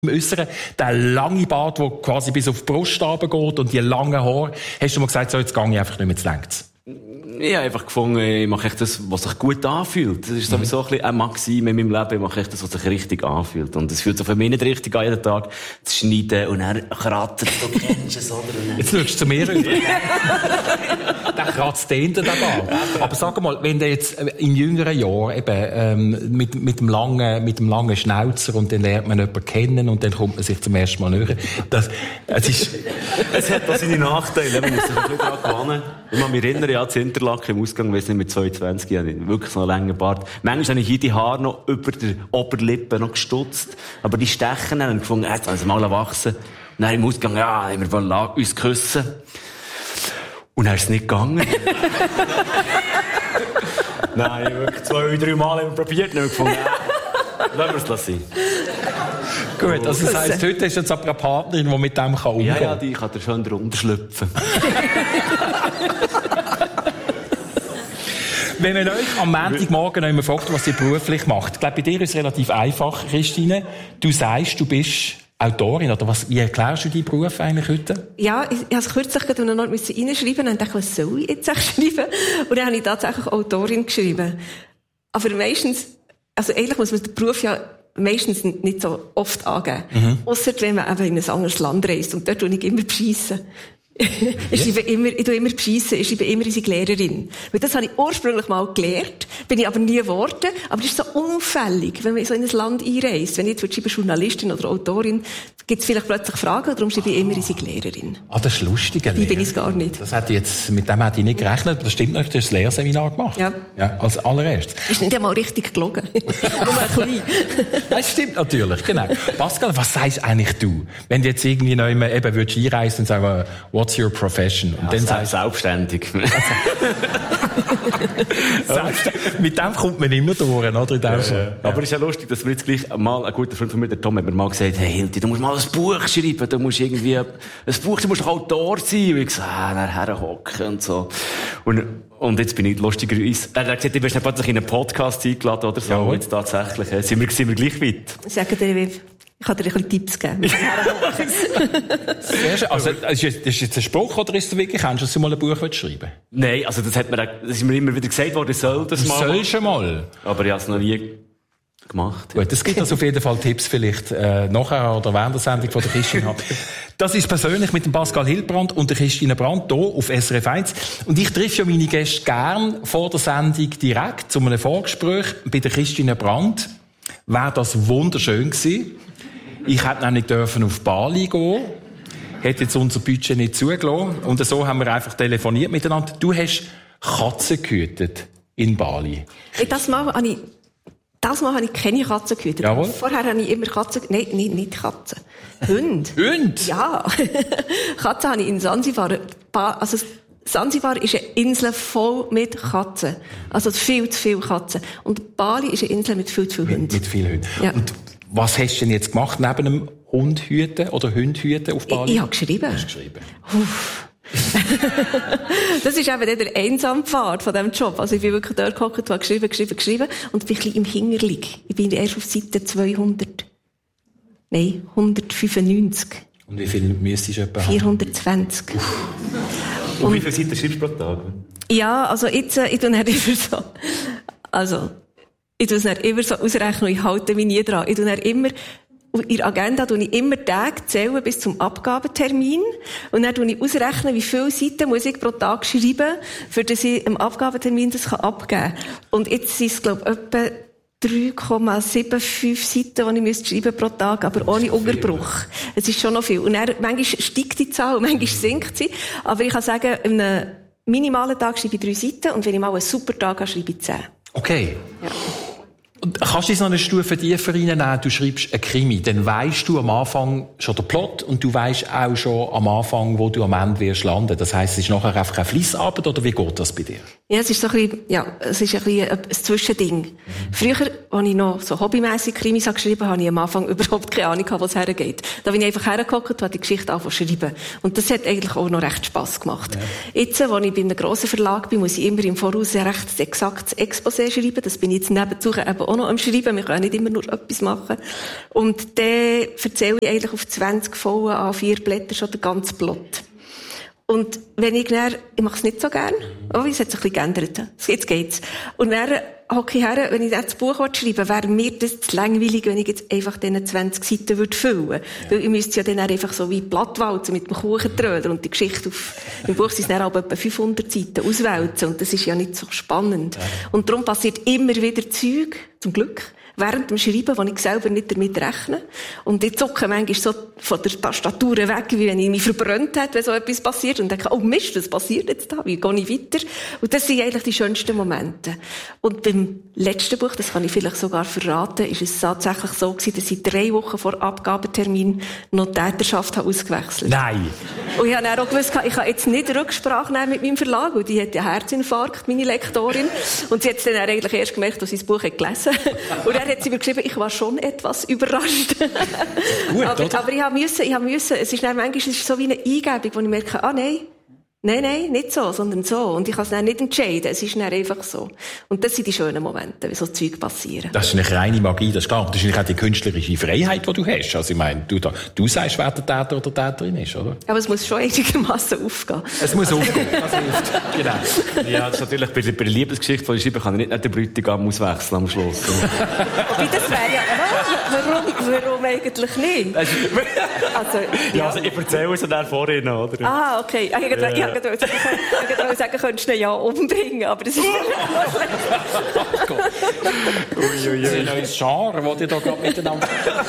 im Äußeren, der lange Bart, der quasi bis auf die Brust runtergeht und die langen Haare, hast du mal gesagt, so, jetzt gehe ich einfach nicht mehr zu längst. Ich habe einfach gefunden, ich mache echt das, was sich gut anfühlt. Das ist sowieso ein bisschen eine Maxime in meinem Leben. Ich mache echt das, was sich richtig anfühlt. Und es fühlt sich für mich nicht richtig an, jeden Tag zu schneiden und dann kratzt. Du kennst es, oder? Jetzt schaust du zu mir rüber. Der kratzt hinten den Bart. Aber sag mal, wenn du jetzt in jüngeren Jahren eben mit dem langen Schnauzer und dann lernt man jemanden kennen und dann kommt man sich zum ersten Mal näher. Es hat auch seine Nachteile. Man muss sich ein bisschen daran gewöhnen. Ich kann mich erinnern, ja, zu Interlaken im Ausgang, weiss nicht, mit 22 hatte ich wirklich so einen langen Bart. Manchmal habe ich hier die Haare noch über der Oberlippe noch gestutzt. Aber die Stechen haben gefunden, jetzt also mal wachsen. Und dann im Ausgang, ja, haben wir uns küssen. Und dann ist es nicht gegangen. Nein, wirklich 2-3 Mal haben wir probiert, und gefunden, lassen wir es sein. Gut, also das heisst, heute hast du jetzt aber eine Partnerin, die mit dem umgehen kann. Ja, die kann dir schon drunter schlüpfen. Wenn man euch am Montagmorgen noch immer fragt, was ihr beruflich macht, ich glaube, bei dir ist es relativ einfach, Christine. Du sagst, du bist Autorin, oder wie erklärst du deinen Beruf eigentlich heute? Ja, ich musste es kürzlich gerade noch reinschreiben und dachte, was soll ich jetzt schreiben? Und dann habe ich tatsächlich Autorin geschrieben. Aber meistens, also eigentlich muss man den Beruf ja meistens nicht so oft angeben. Ausser wenn man eben in ein anderes Land reist. Und dort tue ich immer beschissen. Ich tue immer beschissen, ich schreibe immer unsere Lehrerin. Weil das habe ich ursprünglich mal gelernt, bin ich aber nie geworden. Aber das ist so unauffällig, wenn man so in ein Land einreist. Wenn ich jetzt schreibe, Journalistin oder Autorin, gibt es vielleicht plötzlich Fragen, darum schreibe ich immer unsere Lehrerin. Ah, das ist lustig. Die bin ich gar nicht. Mit dem hätte ich nicht gerechnet, aber das stimmt nicht, du hast das Lehrseminar gemacht. Ja. Ja, als allererstes. Ist nicht einmal richtig gelogen. Nur ein bisschen. Das stimmt natürlich, genau. Pascal, was sagst eigentlich du? Wenn du jetzt irgendwie noch immer eben würdest einreisen und sagen, what's your profession? Und ja, dann sagst selbstständig. Mit dem kommt man immer durch, oder? In dem Fall. Aber es ist ja lustig, dass wir jetzt gleich mal, ein guter Freund von mir, der Tom, hat mir mal gesagt, hey Hilti, du musst mal ein Buch schreiben, du musst irgendwie, du musst doch Autor sein. Und ich gesagt, nachher hocken und so. Und jetzt bin ich lustigerweise, er hat gesagt, du wirst nicht plötzlich in einen Podcast eingeladen oder so. Und jetzt tatsächlich, sind wir gleich weit. Sagen dir, ich kann dir ein bisschen Tipps geben. Sehr schön. Also, das ist jetzt ein Spruch, oder ist es wirklich ernst, dass du mal ein Buch schreiben? Nein, also das ist mir immer wieder gesagt worden, ich soll das mal. Du sollst mal. Aber ich habe es noch nie gemacht. Gut, es gibt also auf jeden Fall Tipps vielleicht nachher oder während der Sendung von der Christine. Das ist persönlich mit dem Pascal Hildbrand und der Christine Brandt hier auf SRF 1. Und ich treffe ja meine Gäste gern vor der Sendung direkt zu einem Vorgespräch. Bei der Christine Brandt wäre das wunderschön gewesen. Ich hätte nämlich dürfen auf Bali gehen. Hätte jetzt unser Budget nicht zugelassen. Und so haben wir einfach telefoniert miteinander. Du hast Katzen gehütet in Bali. Das Mal habe ich keine Katzen gehütet. Jawohl. Vorher habe ich immer Katzen... Nein, nicht Katzen. Hunde. Hunde? Ja. Katzen habe ich in Sansibar... Also Sansibar ist eine Insel voll mit Katzen. Also viel zu viele Katzen. Und Bali ist eine Insel mit viel zu vielen Hunden. Mit vielen Hunden. Ja. Und was hast du denn jetzt gemacht, neben einem Hundhüten oder Hundhüten auf Bali? Ich habe geschrieben. Du hast geschrieben. Das ist eben der einsame Pfad von diesem Job. Also ich bin wirklich dort gehockt, habe geschrieben und bin ein bisschen im Hinterlig. Ich bin erst auf Seite 195. Und wie viel müsstest du etwa haben? 420. Und wie viele Seiten schreibst du pro Tag? Ja, also jetzt, ich tue nicht immer so. Ich tue es nicht immer so ausrechnen und ich halte mich nie dran. Ich tue nicht immer, in der Agenda tue ich immer Tage zählen bis zum Abgabetermin. Und dann tue ich ausrechnen, wie viele Seiten muss ich pro Tag schreiben, für dass ich am Abgabetermin das abgeben kann. Und jetzt sind es, glaube ich, etwa 3,75 Seiten, die ich schreiben pro Tag, aber ohne Unterbruch. Es ist schon noch viel. Und dann, manchmal steigt die Zahl, manchmal sinkt sie. Aber ich kann sagen, an einem minimalen Tag schreibe ich 3 Seiten und wenn ich mal einen super Tag habe, schreibe ich 10. Okay. Ja. Und kannst du jetzt noch eine Stufe tiefer reinnehmen? Du schreibst einen Krimi, dann weisst du am Anfang schon den Plot und du weisst auch schon am Anfang, wo du am Ende wirst landen. Das heisst, es ist nachher einfach eine Fliessarbeit oder wie geht das bei dir? Ja, es ist so ein bisschen ein Zwischending. Früher, als ich noch so hobbymässig Krimis geschrieben habe, habe ich am Anfang überhaupt keine Ahnung, wo es hergeht. Da bin ich einfach hergehockt und habe die Geschichte angefangen zu schreiben. Und das hat eigentlich auch noch recht Spass gemacht. Ja. Jetzt, als ich bei einem grossen Verlag bin, muss ich immer im Voraus ein recht exaktes Exposé schreiben. Das bin ich jetzt nebenzu eben auch noch am Schreiben. Wir können nicht immer nur etwas machen. Und dann erzähle ich eigentlich auf 20 vollen A4 Blätter schon den ganzen Plot. Und wenn ich mache es nicht so gern. Oh, es hat sich ein bisschen geändert. Jetzt geht's. Und dann hocke ich her, wenn ich das Buch schreiben, wäre mir das zu langweilig, wenn ich jetzt einfach diese 20 Seiten füllen würde. Ja. Weil ich müsste ja dann einfach so wie Blattwalzen mit dem Kuchentröder und die Geschichte im Buch sind dann auch etwa 500 Seiten auswälzen. Und das ist ja nicht so spannend. Ja. Und darum passiert immer wieder Zeug, zum Glück, während dem Schreiben, wo ich selber nicht damit rechne. Und ich zucke manchmal so von der Tastatur weg, wie wenn ich mich verbrannt hätte, wenn so etwas passiert. Und denke, oh Mist, was passiert jetzt da? Wie gehe ich weiter? Und das sind eigentlich die schönsten Momente. Und beim letzten Buch, das kann ich vielleicht sogar verraten, ist es tatsächlich so gewesen, dass ich 3 Wochen vor Abgabetermin noch die Täterschaft ausgewechselt habe. Nein! Und ich habe dann auch gewusst, ich kann jetzt nicht Rücksprache nehmen mit meinem Verlag, weil die hat einen Herzinfarkt, meine Lektorin. Und sie hat es dann eigentlich erst gemerkt, dass sie das Buch gelesen hat. Und dann hat sie mir geschrieben, ich war schon etwas überrascht. Gut, aber ich musste, es ist dann manchmal so wie eine Eingebung, wo ich merke, nein, nicht so, sondern so. Und ich kann es dann nicht entscheiden, es ist dann einfach so. Und das sind die schönen Momente, wie so Zeug passieren. Das ist eine reine Magie, das ist klar. Das ist auch die künstlerische Freiheit, die du hast. Also ich meine, du sagst, wer der Täter oder Täterin ist, oder? Aber es muss schon einigermaßen aufgehen. Es muss aufgehen, das hilft. Genau. Ja, das ist natürlich bei der Liebesgeschichte, die ich schreibe, kann ich nicht den Bräutigam auswechseln am Schluss. Wobei, das wäre ja, warum eigentlich nicht? Also, ich erzähle es dann vorhin, oder? Ah, okay. Ich wollte sagen, könntest du ihn ja umbringen, aber das ist Das ist ein neues Genre, das ihr da gerade miteinander...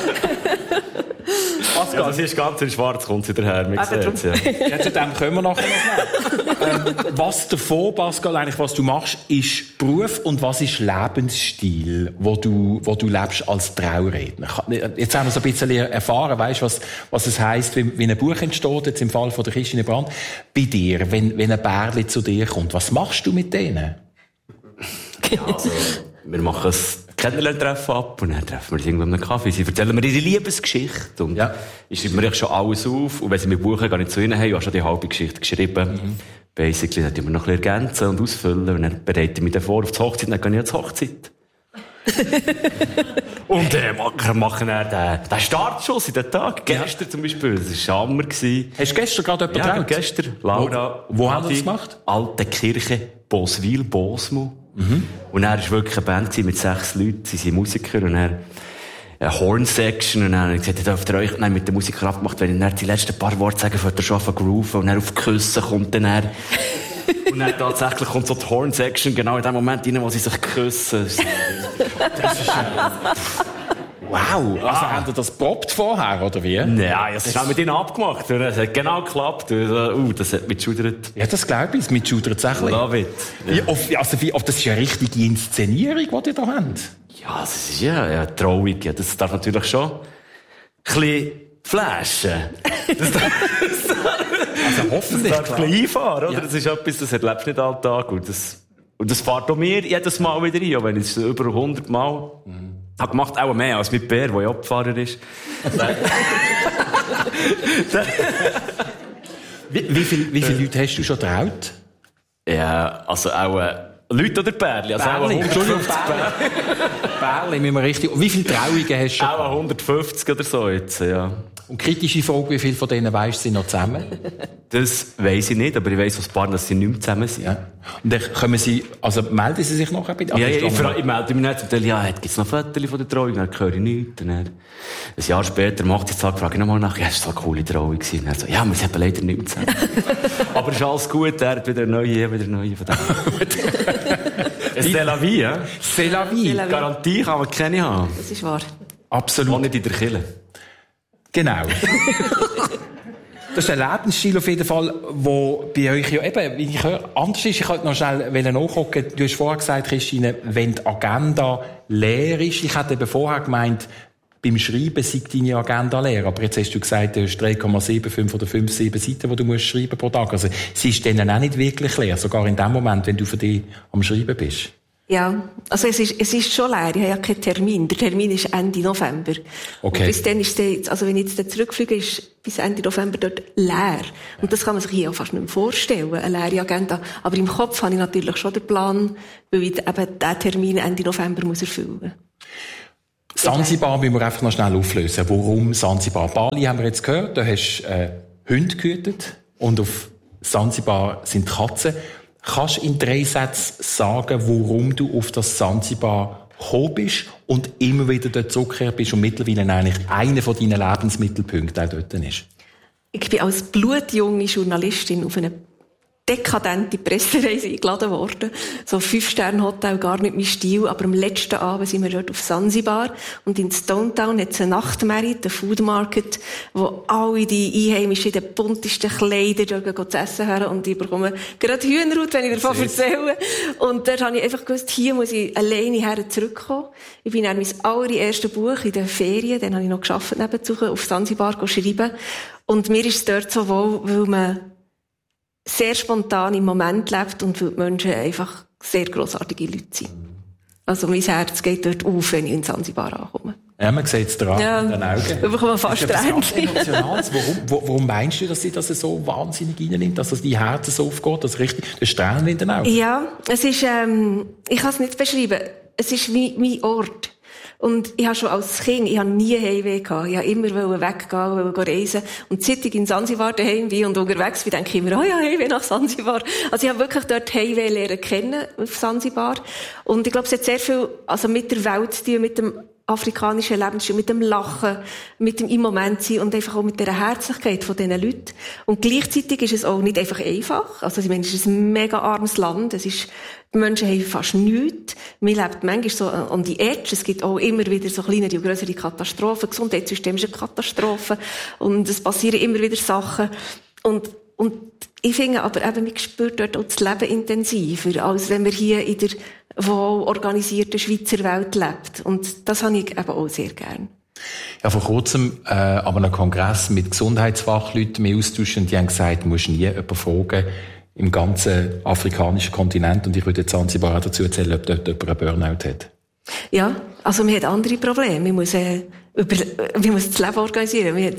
Pascal, das ist ganz in schwarz, kommt sie daher. Ja, zu dem kommen wir nachher noch. Was davon, Pascal, eigentlich, was du machst, ist Beruf und was ist Lebensstil, wo du lebst als Trauredner? Jetzt haben wir so ein bisschen erfahren, weißt, was es heisst, wie ein Buch entsteht, jetzt im Fall von der Christine Brandt. Bei dir, wenn ein Bärli zu dir kommt, was machst du mit denen? Ja, also, wir machen es Kennenlerntreffen ab und dann treffen wir uns irgendwo an einem Kaffee. Sie erzählen mir ihre Liebesgeschichte und ich schreibe mir schon alles auf und wenn sie mir buchen, gehe ich zu ihnen, hey, ich habe schon die halbe Geschichte geschrieben. Basically, dann tun wir noch ein bisschen ergänzen und ausfüllen und dann bereite ich mich dann vor auf die Hochzeit, dann gehe ich zur Hochzeit. Und machen dann den Startschuss in den Tag. Gestern zum Beispiel, das war Hammer. Hast du gestern gerade jemanden getraut? Ja, gestern. Laura. Wo haben sie das gemacht? Alte Kirche, Boswil, Bosmo. Und er war wirklich eine Band mit 6 Leuten, sie sind Musiker, und er eine Horn-Section, und dann hat er gesagt, dürft ihr euch mit der Musiker abgemacht, wenn ich die letzten paar Worte sage, fährt er schon auf grooven, und dann auf Küssen kommt dann er. Und dann tatsächlich kommt so die Horn-Section genau in dem Moment rein, wo sie sich küssen. Das ist wow! Also habt ihr das probt vorher, oder wie? Ja, das ist auch mit ihnen abgemacht. Es hat genau geklappt. Das hat mitschudert. Ja, das glaube ich. Es mitschudert es auch. David. Ja. Das ist ja eine richtige Inszenierung, die ihr da habt. Ja, das ist ja traurig. Ja, das darf natürlich schon ein bisschen flashen. Also hoffentlich. Das darf ein bisschen einfahren, oder? Ja. Das ist etwas, das erlebst du nicht alltag. Und das fährt auch mir jedes Mal wieder ein, auch wenn ich es über 100 Mal habe gemacht, auch mehr als mit Bär, der ja Abfahrer ist. Wie viele Leute hast du schon getraut? Ja, also auch Leute oder Bärli? Also auch 150 Bärli, müssen wir richtig... Wie viele Trauungen hast du schon? Auch 150 oder so jetzt, ja. Und kritische Frage, wie viele von denen weisst du, sind noch zusammen? Das weiss ich nicht, aber ich weiss aus ein paar, dass sie nicht mehr zusammen sind. Ja. Und dann kommen sie, also melden sie sich noch ein bisschen? Ja, ich melde mich nicht. Ja, gibt's noch Fotos von der Trauung? Dann höre ich nichts. Dann, ein Jahr später, am 80. Tag, frage ich nochmal nach, ja, es war so eine coole Trauung gewesen. Dann so, ja, wir sind leider nicht mehr zusammen. Aber es ist alles gut, er hat wieder eine neue von dem. C'est la vie, ja? C'est la vie. Garantie kann man keine haben. Das ist wahr. Absolut. Auch nicht in der Kirche. Genau. Das ist ein Lebensstil auf jeden Fall, wo bei euch ja eben, wie ich höre, anders ist. Ich wollte noch schnell nachgucken. Du hast vorher gesagt, Christine, wenn die Agenda leer ist, ich hätte eben vorher gemeint, beim Schreiben sei deine Agenda leer. Aber jetzt hast du gesagt, du hast 3,75 oder 5,7 Seiten, die du musst schreiben pro Tag. Also, sie ist denen auch nicht wirklich leer. Sogar in dem Moment, wenn du für dich am Schreiben bist. Ja, also es ist schon leer. Ich habe ja keinen Termin. Der Termin ist Ende November. Okay. Und bis dann ist es, also wenn ich jetzt zurückfliege, ist bis Ende November dort leer. Und das kann man sich hier auch fast nicht mehr vorstellen, eine leere Agenda. Aber im Kopf habe ich natürlich schon den Plan, weil ich eben diesen Termin Ende November muss erfüllen. Zanzibar müssen wir einfach noch schnell auflösen. Warum Zanzibar? Bali haben wir jetzt gehört, da hast du Hunde gehütet und auf Zanzibar sind Katzen. Kannst du in 3 Sätzen sagen, warum du auf das Zanzibar gekommen bist und immer wieder dort zurückgekehrt bist und mittlerweile eigentlich einer von deinen Lebensmittelpunkten auch dort ist? Ich bin als blutjunge Journalistin auf eine dekadente Pressereise eingeladen worden. So 5-Sterne-Hotel, gar nicht mein Stil. Aber am letzten Abend sind wir dort auf Zanzibar. Und in Stone Town hat es eine Nachtmerit, einen Food Market, wo alle die Einheimischen in den buntesten Kleidern dort zu essen haben. Und ich bekomme gerade Hühnerhaut, wenn ich davon erzähle. Und dort habe ich einfach gewusst, hier muss ich alleine her zurückkommen. Ich bin dann mein allererstes Buch in den Ferien, dann habe ich noch gearbeitet nebenzu, auf Zanzibar schreiben. Und mir ist es dort so wohl, weil man sehr spontan im Moment lebt und weil die Menschen einfach sehr grossartige Leute sind. Also mein Herz geht dort auf, wenn ich in Zanzibar ankomme. Ja, man sieht es dran, in den Augen. Wir bekommen fast Tränchen. Warum meinst du, dass sie das so wahnsinnig reinnimmt, dass die Herzen so aufgeht, dass richtig der Stern in den Augen? Ja, es ist, ich kann es nicht beschreiben. Es ist wie mein Ort. Und ich habe schon als Kind, ich habe nie Heimweh gehabt. Ich habe immer weggehen, reisen. Und seit ich in Zanzibar daheim bin und unterwegs bin, denke ich immer, oh ja, Heimweh nach Zanzibar. Also ich habe wirklich dort Heimweh lernen kennen auf Zanzibar. Und ich glaube, es hat sehr viel, also mit der Welt zu tun, mit dem afrikanischen Lebensstil, mit dem Lachen, mit dem im Moment sein und einfach auch mit der Herzlichkeit von diesen Leuten. Und gleichzeitig ist es auch nicht einfach einfach. Also ich meine, es ist ein mega armes Land. Es ist, die Menschen haben fast nichts. Man lebt manchmal so an die Edge. Es gibt auch immer wieder so kleinere und grössere Katastrophen. Das Gesundheitssystem ist eine Katastrophe. Und es passieren immer wieder Sachen. Und ich finde aber eben, man spürt dort auch das Leben intensiver, als wenn man hier in der wohl organisierten Schweizer Welt lebt. Und das habe ich eben auch sehr gern. Ja, vor kurzem, aber einen Kongress mit Gesundheitsfachleuten mehr austauschen, die haben gesagt, du musst nie jemanden fragen, im ganzen afrikanischen Kontinent, und ich würde jetzt Zanzibar auch dazu erzählen, ob dort jemand einen Burnout hat. Ja, also man hat andere Probleme. Man muss das Leben organisieren.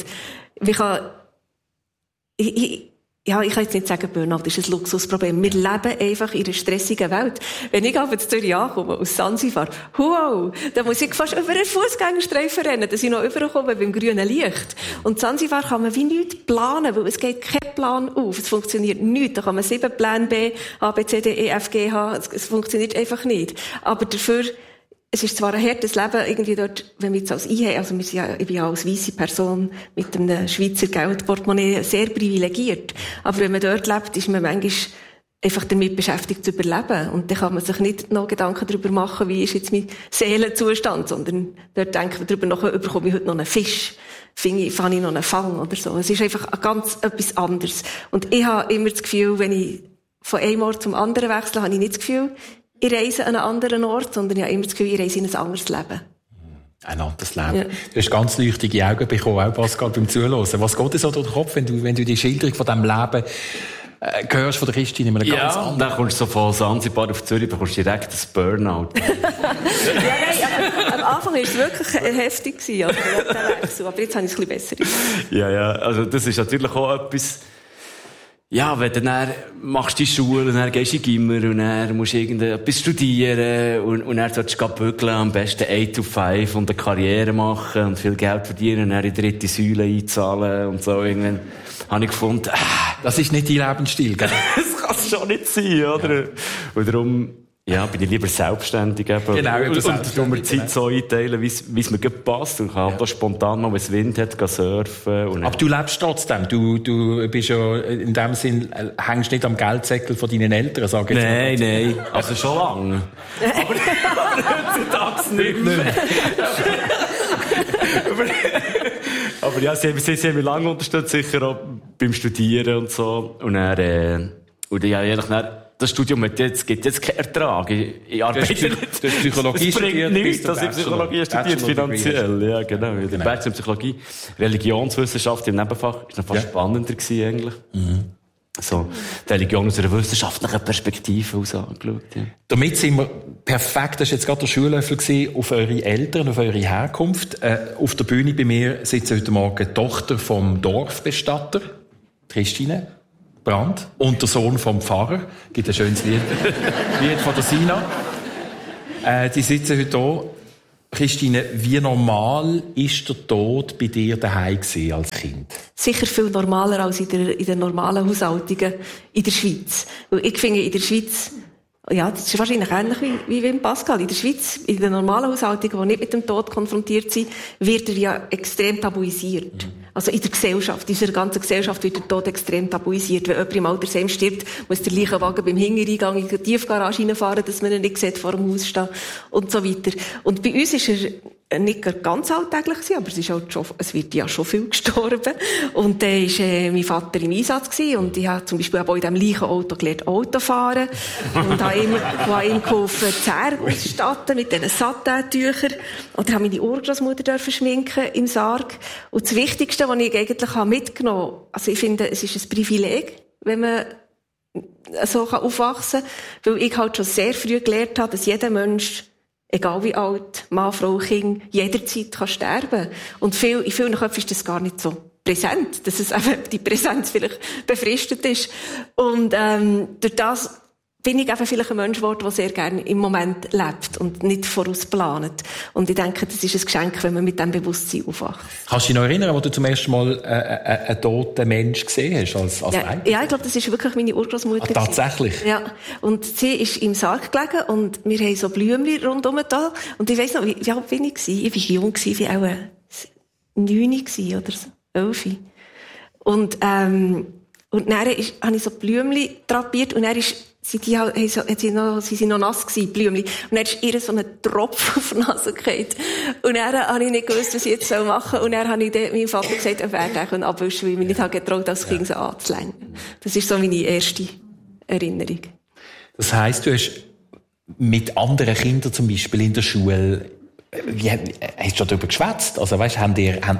Ich kann jetzt nicht sagen, Burnout ist ein Luxusproblem. Wir leben einfach in einer stressigen Welt. Wenn ich auf Zürich ankomme, aus Zanzibar, wow, dann muss ich fast über einen Fußgängerstreifen rennen, dass ich noch überkomme beim grünen Licht. Und Zanzibar kann man wie nichts planen, weil es geht kein Plan auf. Es funktioniert nicht. Da kann man 7 Pläne B, A, B, C, D, E, F, G, H. Es funktioniert einfach nicht. Aber dafür, es ist zwar ein hartes Leben, irgendwie dort, wenn wir jetzt als ich bin ja als weisse Person mit einem Schweizer Geldportemonnaie sehr privilegiert. Aber wenn man dort lebt, ist man manchmal einfach damit beschäftigt zu überleben. Und dann kann man sich nicht noch Gedanken darüber machen, wie ist jetzt mein Seelenzustand, sondern dort denkt man darüber nach, bekomme ich heute noch einen Fisch? Fange ich noch einen Fang oder so. Es ist einfach ganz etwas anderes. Und ich habe immer das Gefühl, wenn ich von einem Ort zum anderen wechsle, habe ich nicht das Gefühl, ich reise an einen anderen Ort, sondern ich habe immer das Gefühl, ich reise in ein anderes Leben. Ein anderes Leben. Ja. Du hast ganz leuchtige Augen bekommen, auch Pascal, beim Zuhören. Was geht dir so durch den Kopf, wenn du die Schilderung von diesem Leben hörst von der Christine in einem ganz anderen? Dann kommst du so von Zanzibar auf Zürich, bekommst direkt ein Burnout. Am Anfang war es wirklich heftig, also, aber jetzt habe ich es ein bisschen besser. Ja, also das ist natürlich auch etwas. Ja, wenn du dann machst die Schule und dann gehst du in Gimmer und dann musst du etwas studieren und dann solltest du bügeln, am besten 8 to 5 und eine Karriere machen und viel Geld verdienen und dann in die 3. Säule einzahlen und so. Irgendwann habe ich gefunden, das ist nicht dein Lebensstil, gell? Das kann es schon nicht sein, oder? Ja. Und darum, ja, bin ich lieber selbstständig eben. Genau, und mir Zeit so einteilen, wie es mir gut passt. Und kann da spontan mal, wenn es Wind hat, surfen. Und aber du lebst trotzdem. Du bist ja, in dem Sinn, hängst nicht am Geldsäckel von deinen Eltern, sag ich jetzt. Nein. Also schon lange. aber heutzutage nicht mehr. Aber ja, sie haben mich lange unterstützt, sicher auch beim Studieren und so. Und dann, ja, ehrlich, das Studium gibt jetzt keinen Ertrag. Ich arbeite nicht. Du hast Psychologie studiert. Nichts, dass ich Psychologie studiert, finanziell. Ja, genau. Der Bachelor Psychologie, Religionswissenschaft im Nebenfach, ist noch fast spannender gewesen, eigentlich. Mhm. So, die Religion aus einer wissenschaftlichen Perspektive aus angeschaut, ja. Damit sind wir perfekt, das war jetzt gerade der Schuhlöffel gewesen, auf eure Eltern, auf eure Herkunft. Auf der Bühne bei mir sitzt heute Morgen die Tochter vom Dorfbestatter, Christine Brandt, und der Sohn vom Pfarrer. Gibt ein schönes Lied von der Sina. Die sitzen heute hier. Christine, wie normal ist der Tod bei dir daheim gewesen als Kind? Sicher viel normaler als in der normalen Haushaltungen in der Schweiz. Weil ich finde, in der Schweiz, ja, das ist wahrscheinlich ähnlich wie in Pascal. In der Schweiz, in den normalen Haushaltungen, die nicht mit dem Tod konfrontiert sind, wird er ja extrem tabuisiert. Also in der Gesellschaft, in unserer ganzen Gesellschaft wird der Tod extrem tabuisiert. Wenn jemand im Altersheim stirbt, muss der Leichenwagen beim Hintereingang in die Tiefgarage reinfahren, dass man ihn nicht sieht, vor dem Haus stehen und so weiter. Und bei uns ist er nicht ganz alltäglich gewesen, aber es wird ja schon viel gestorben. Und dann war mein Vater im Einsatz gewesen, und ich habe zum Beispiel auch in diesem Leichenauto gelernt, Auto fahren. Und habe ihm geholfen, die Zähne auszustatten mit diesen Satin-Tüchern. Oder habe meine Urgroßmutter schminken im Sarg. Und das Wichtigste, was ich eigentlich mitgenommen habe, also ich finde, es ist ein Privileg, wenn man so aufwachsen kann, weil ich halt schon sehr früh gelernt habe, dass jeder Mensch, egal wie alt, Mann, Frau, Kind, jederzeit kann sterben. Und in vielen Köpfen ist das gar nicht so präsent, dass es eben die Präsenz vielleicht befristet ist. Und durch das bin ich einfach vielleicht ein Mensch geworden, der sehr gerne im Moment lebt und nicht vorausplant. Und ich denke, das ist ein Geschenk, wenn man mit diesem Bewusstsein aufwacht. Kannst du dich noch erinnern, wo du zum ersten Mal einen toten Mensch gesehen hast als Kind? Ja, ich glaube, das ist wirklich meine Urgroßmutter. Tatsächlich? Ja. Und sie ist im Sarg gelegen und wir haben so Blümchen rundum da. Und ich weiss noch, wie alt bin ich gewesen? Ich war jung gewesen, wie auch 9 oder so, 11. Und dann habe ich so Blümchen drapiert und dann sind sie noch nass gewesen, Blümchen. Und dann ist ihr so ein Tropfen auf die Nase gefallen. Und dann habe ich nicht gewusst, was ich jetzt machen soll. Und dann habe ich meinem Vater gesagt, er werde abwischen, weil ich mich nicht getraut, als Kind so anzulenken. Das ist so meine erste Erinnerung. Das heisst, du hast mit anderen Kindern zum Beispiel in der Schule, hast du schon darüber geschwätzt? Also weißt, haben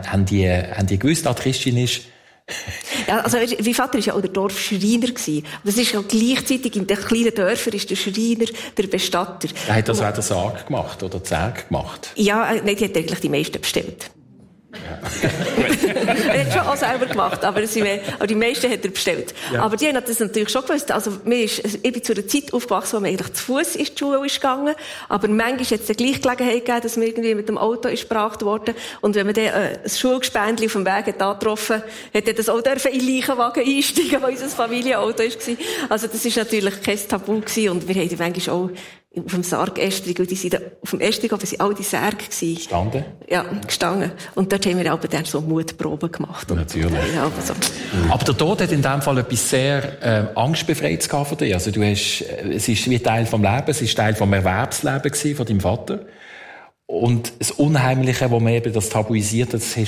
die gewusst, dass Christine ist? Ja, also, mein Vater war ja auch der Dorfschreiner gewesen. Das ist ja gleichzeitig in den kleinen Dörfern ist der Schreiner der Bestatter. Er hat das auch den Sarg gemacht, oder die Särge gemacht? Ja, nein, die hat eigentlich die meisten bestellt. Ja. Er hat schon auch selber gemacht, aber die meisten hat er bestellt. Ja. Aber die haben das natürlich schon gewusst. Also, ich bin zu einer Zeit aufgewachsen, wo man eigentlich zu Fuß in die Schule ist gegangen. Aber manchmal hat es dann gleich Gelegenheit gegeben, dass man irgendwie mit dem Auto ist gebracht worden. Und wenn man dann ein Schulgespendli auf dem Weg hat angetroffen, hat er das auch in den Leichenwagen einsteigen, wo unser Familienauto war. Also, das ist natürlich kein Tabu gewesen. Und wir haben manchmal auch auf dem Sarg-Estrig, und die sind auf dem Estrig, aber sind all die Särge gewesen. Gestanden? Ja, gestanden. Und dort haben wir aber dann so Mutproben gemacht. Natürlich. Ja, so. Aber der Tod hat in dem Fall etwas sehr Angstbefreites gehabt von dir. Also es ist wie Teil vom Leben, es ist Teil vom Erwerbsleben gewesen von deinem Vater. Und das Unheimliche, wo man eben das tabuisiert hat, den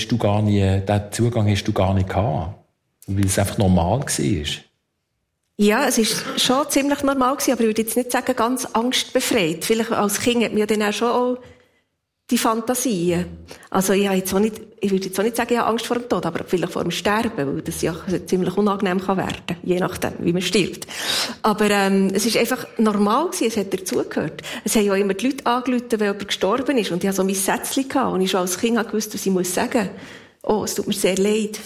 Zugang hast du gar nicht gehabt. Weil es einfach normal war. Ja, es ist schon ziemlich normal gewesen, aber ich würde jetzt nicht sagen, ganz angstbefreit. Vielleicht als Kind hat man ja dann auch schon auch die Fantasien. Also ich würde jetzt auch nicht sagen, ich habe Angst vor dem Tod, aber vielleicht vor dem Sterben, weil das ja ziemlich unangenehm kann werden, je nachdem, wie man stirbt. Aber es ist einfach normal gewesen, es hat dazugehört. Es haben ja auch immer die Leute angerufen, wenn jemand gestorben ist, und ich hatte so mein Sätzchen gehabt, und ich schon als Kind gewusst, was ich muss sagen. Oh, es tut mir sehr leid.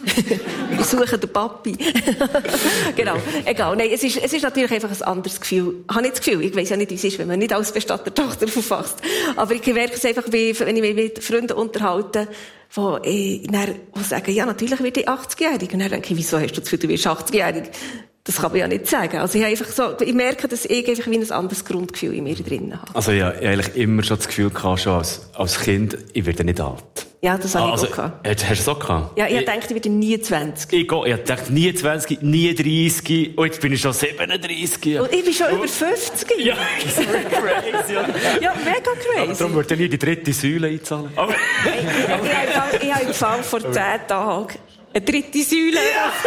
Wir suchen den Papi. Genau. Egal. Nein, es ist natürlich einfach ein anderes Gefühl. Ich habe nicht das Gefühl. Ich weiss ja nicht, wie es ist, wenn man nicht als Bestattertochter aufwachst. Aber ich merke es einfach, wenn ich mich mit Freunden unterhalte, die sagen, ja, natürlich werde ich 80-jährig. Und dann denke ich, wieso hast du das Gefühl, du wirst 80-jährig? Das kann man ja nicht sagen. Also ich merke, dass ich einfach wie ein anderes Grundgefühl in mir drin habe. Also ich habe eigentlich immer schon das Gefühl gehabt, schon als Kind, ich werde nicht alt. Ja, das habe ich auch gehabt. Hast du das auch gehabt? Ja, ich dachte, ich werde nie 20. Ich dachte, nie 20, nie 30. Und jetzt bin ich schon 37. Und ich bin schon über 50. Ja, das ist crazy. Ja, mega crazy. Aber darum würde ich nie die dritte Säule einzahlen. Ich habe im Fall vor 10 Tagen eine dritte Säule.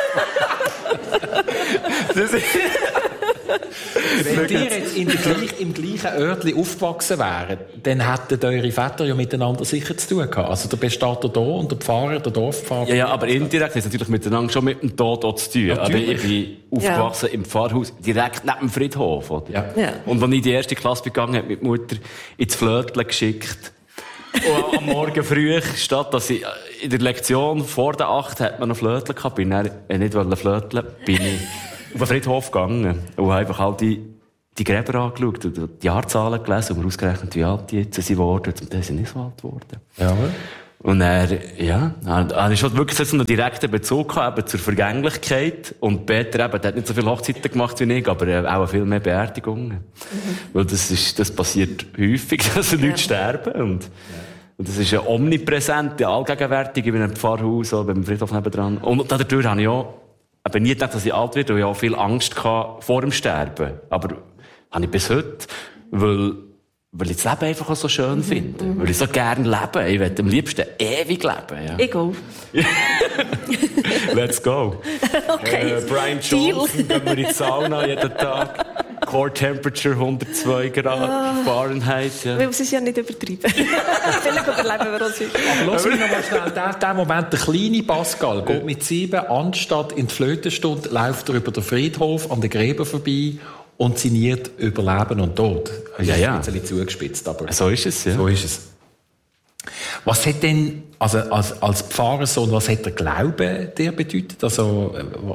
Wenn ihr jetzt im gleichen Örtli aufgewachsen wären, dann hätten eure Väter ja miteinander sicher zu tun gehabt. Also der Bestatter hier und der Pfarrer, der Dorfpfarrer. Ja, aber indirekt ist natürlich miteinander schon mit dem Tod auch zu tun. Aber ich bin aufgewachsen im Pfarrhaus, direkt neben dem Friedhof. Oder? Ja. Und als ich die erste Klasse begangen habe, hat meine Mutter ins Flötchen geschickt. Und am Morgen früh, statt dass ich in der Lektion vor der 8 hat man noch Flötchen gehabt, bin ich nicht flöteln, bin ich auf den Friedhof gegangen und habe einfach all die Gräber angeschaut und die Jahrzahlen gelesen und mir ausgerechnet, wie alt die jetzt sind geworden. Und dann sind nicht so alt geworden. Ja. Und habe ich schon wirklich so einen direkten Bezug gehabt, eben zur Vergänglichkeit. Und Peter eben, der hat nicht so viele Hochzeiten gemacht wie ich, aber auch viel mehr Beerdigungen. Weil das passiert häufig, dass Leute sterben. Und das ist ja omnipräsent, allgegenwärtig in einem Pfarrhaus oder beim Friedhof nebendran. Und dadurch habe ich auch nie gedacht, dass ich alt werde, weil ich auch viel Angst hatte vor dem Sterben. Aber habe ich bis heute, weil ich das Leben einfach auch so schön finde. Weil ich so gerne lebe. Ich will am liebsten ewig leben. Ja. Ich auch. Let's go. Okay. Brian Johnson, gehen wir in die Sauna jeden Tag. Core Temperature 102 Grad Fahrenheit. Ja. Wir müssen es ja nicht übertreiben. Vielleicht überleben wir uns heute. Aber lass mich noch mal schnell, der Moment, der kleine Pascal geht mit 7 anstatt in die Flötenstunde, läuft er über den Friedhof an den Gräben vorbei und sinniert über Leben und Tod. Das ist ein bisschen zugespitzt, aber so ist es, ja. So ist es. Was hat denn, also als Pfarrersohn, was hat der Glaube dir bedeutet? Also,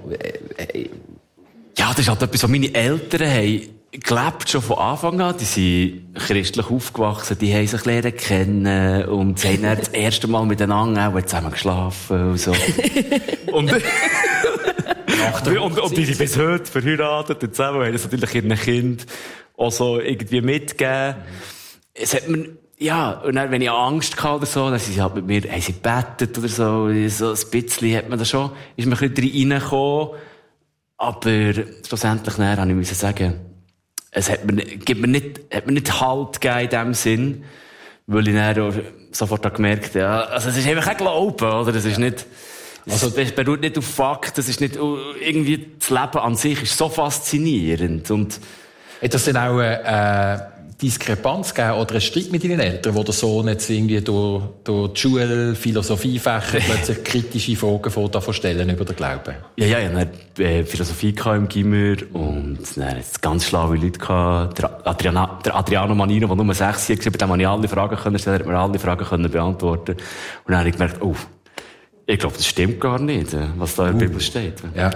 ja, das ist halt etwas, was meine Eltern haben gelebt, schon von Anfang an. Die sind christlich aufgewachsen, die haben sich lernen kennen und sie haben dann das erste Mal miteinander auch zusammen geschlafen und so. und die sind bis heute verheiratet und zusammen haben das natürlich ihren Kind auch so irgendwie mitgegeben. Es hat mir, ja, und dann, wenn ich Angst hatte oder so, dann sind sie halt mit mir, haben sie gebetet oder so ein bisschen hat man da schon, ist man ein bisschen reingekommen. Aber schlussendlich habe ich sagen, es hat mir nicht Halt gegeben in dem Sinn, weil ich dann sofort gemerkt habe, ja, also es ist einfach kein Glauben, oder? Es ist nicht, also es beruht nicht auf Fakt, es ist nicht, irgendwie das Leben an sich ist so faszinierend und hat das denn auch Diskrepanz gegeben oder einen Streit mit deinen Eltern, wo der Sohn jetzt irgendwie durch die Schule, Philosophiefächer plötzlich kritische Fragen stellen über den Glauben? Ja, ich hatte Philosophie im Gimmer und dann hatte es ganz schlaue Leute gehabt. Der Adriano Manino, der nur 6 war, bei dem habe ich alle Fragen können stellen, hat mir alle Fragen beantworten. Und dann habe ich gemerkt, ich glaube, das stimmt gar nicht, was da in der Bibel steht. Ja.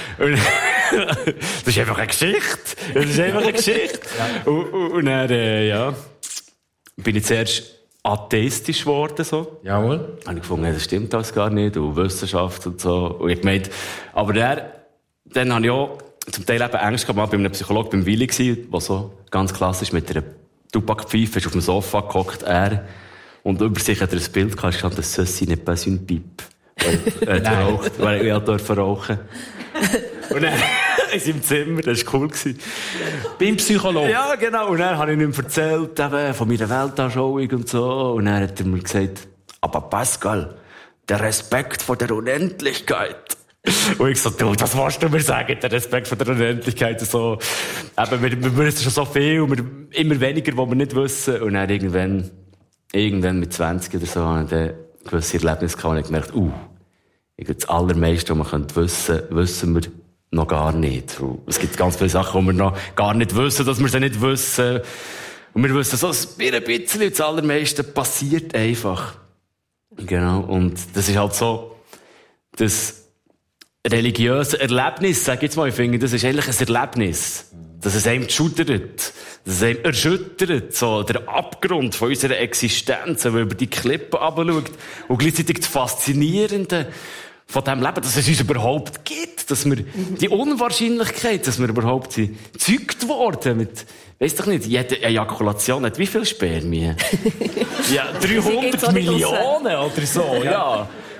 Das ist einfach eine Geschichte. Ja. Und dann, bin ich zuerst atheistisch geworden, so. Jawohl. Habe ich gefunden, das stimmt alles gar nicht, und Wissenschaft und so. Und ich gemeint, aber dann habe ich auch zum Teil eben Angst gehabt, mal bei einem Psychologen beim Willi gewesen, der so ganz klassisch mit einer Tabakpfeife ist auf dem Sofa gehockt, und über sich hat er ein Bild gehabt, stand, das «Ceci n'est pas une pipe». Er hat geraucht, weil er durfte rauchen. Und dann in seinem Zimmer, das war cool. Beim Psychologen? Ja, genau. Und dann habe ich ihm erzählt, eben, von meiner Weltanschauung und so. Und dann hat er mir gesagt, aber Pascal, der Respekt vor der Unendlichkeit. Und ich so, du, das willst du mir sagen, der Respekt vor der Unendlichkeit. So, eben, wir wissen schon so viel, immer weniger, was wir nicht wissen. Und dann irgendwann mit 20 oder so, habe ich dann gewisse Erlebnisse gehabt und ich gemerkt, das Allermeiste, was man wissen wir noch gar nicht. Und es gibt ganz viele Sachen, die wir noch gar nicht wissen, dass wir sie nicht wissen. Und wir wissen so ein bisschen, das Allermeiste passiert einfach. Genau. Und das ist halt so, das religiöse Erlebnis, sag ich jetzt mal, ich finde, das ist eigentlich ein Erlebnis. Dass es einem schudert. Dass es einem erschüttert. So, der Abgrund von unserer Existenz, wenn man über die Klippen runterschaut. Und gleichzeitig das Faszinierende von dem Leben, dass es uns überhaupt gibt. Dass wir, die Unwahrscheinlichkeit, dass wir überhaupt gezeugt worden mit, weiss doch nicht, jede Ejakulation hat wie viel Spermien? Ja, 300 Millionen oder so, ja.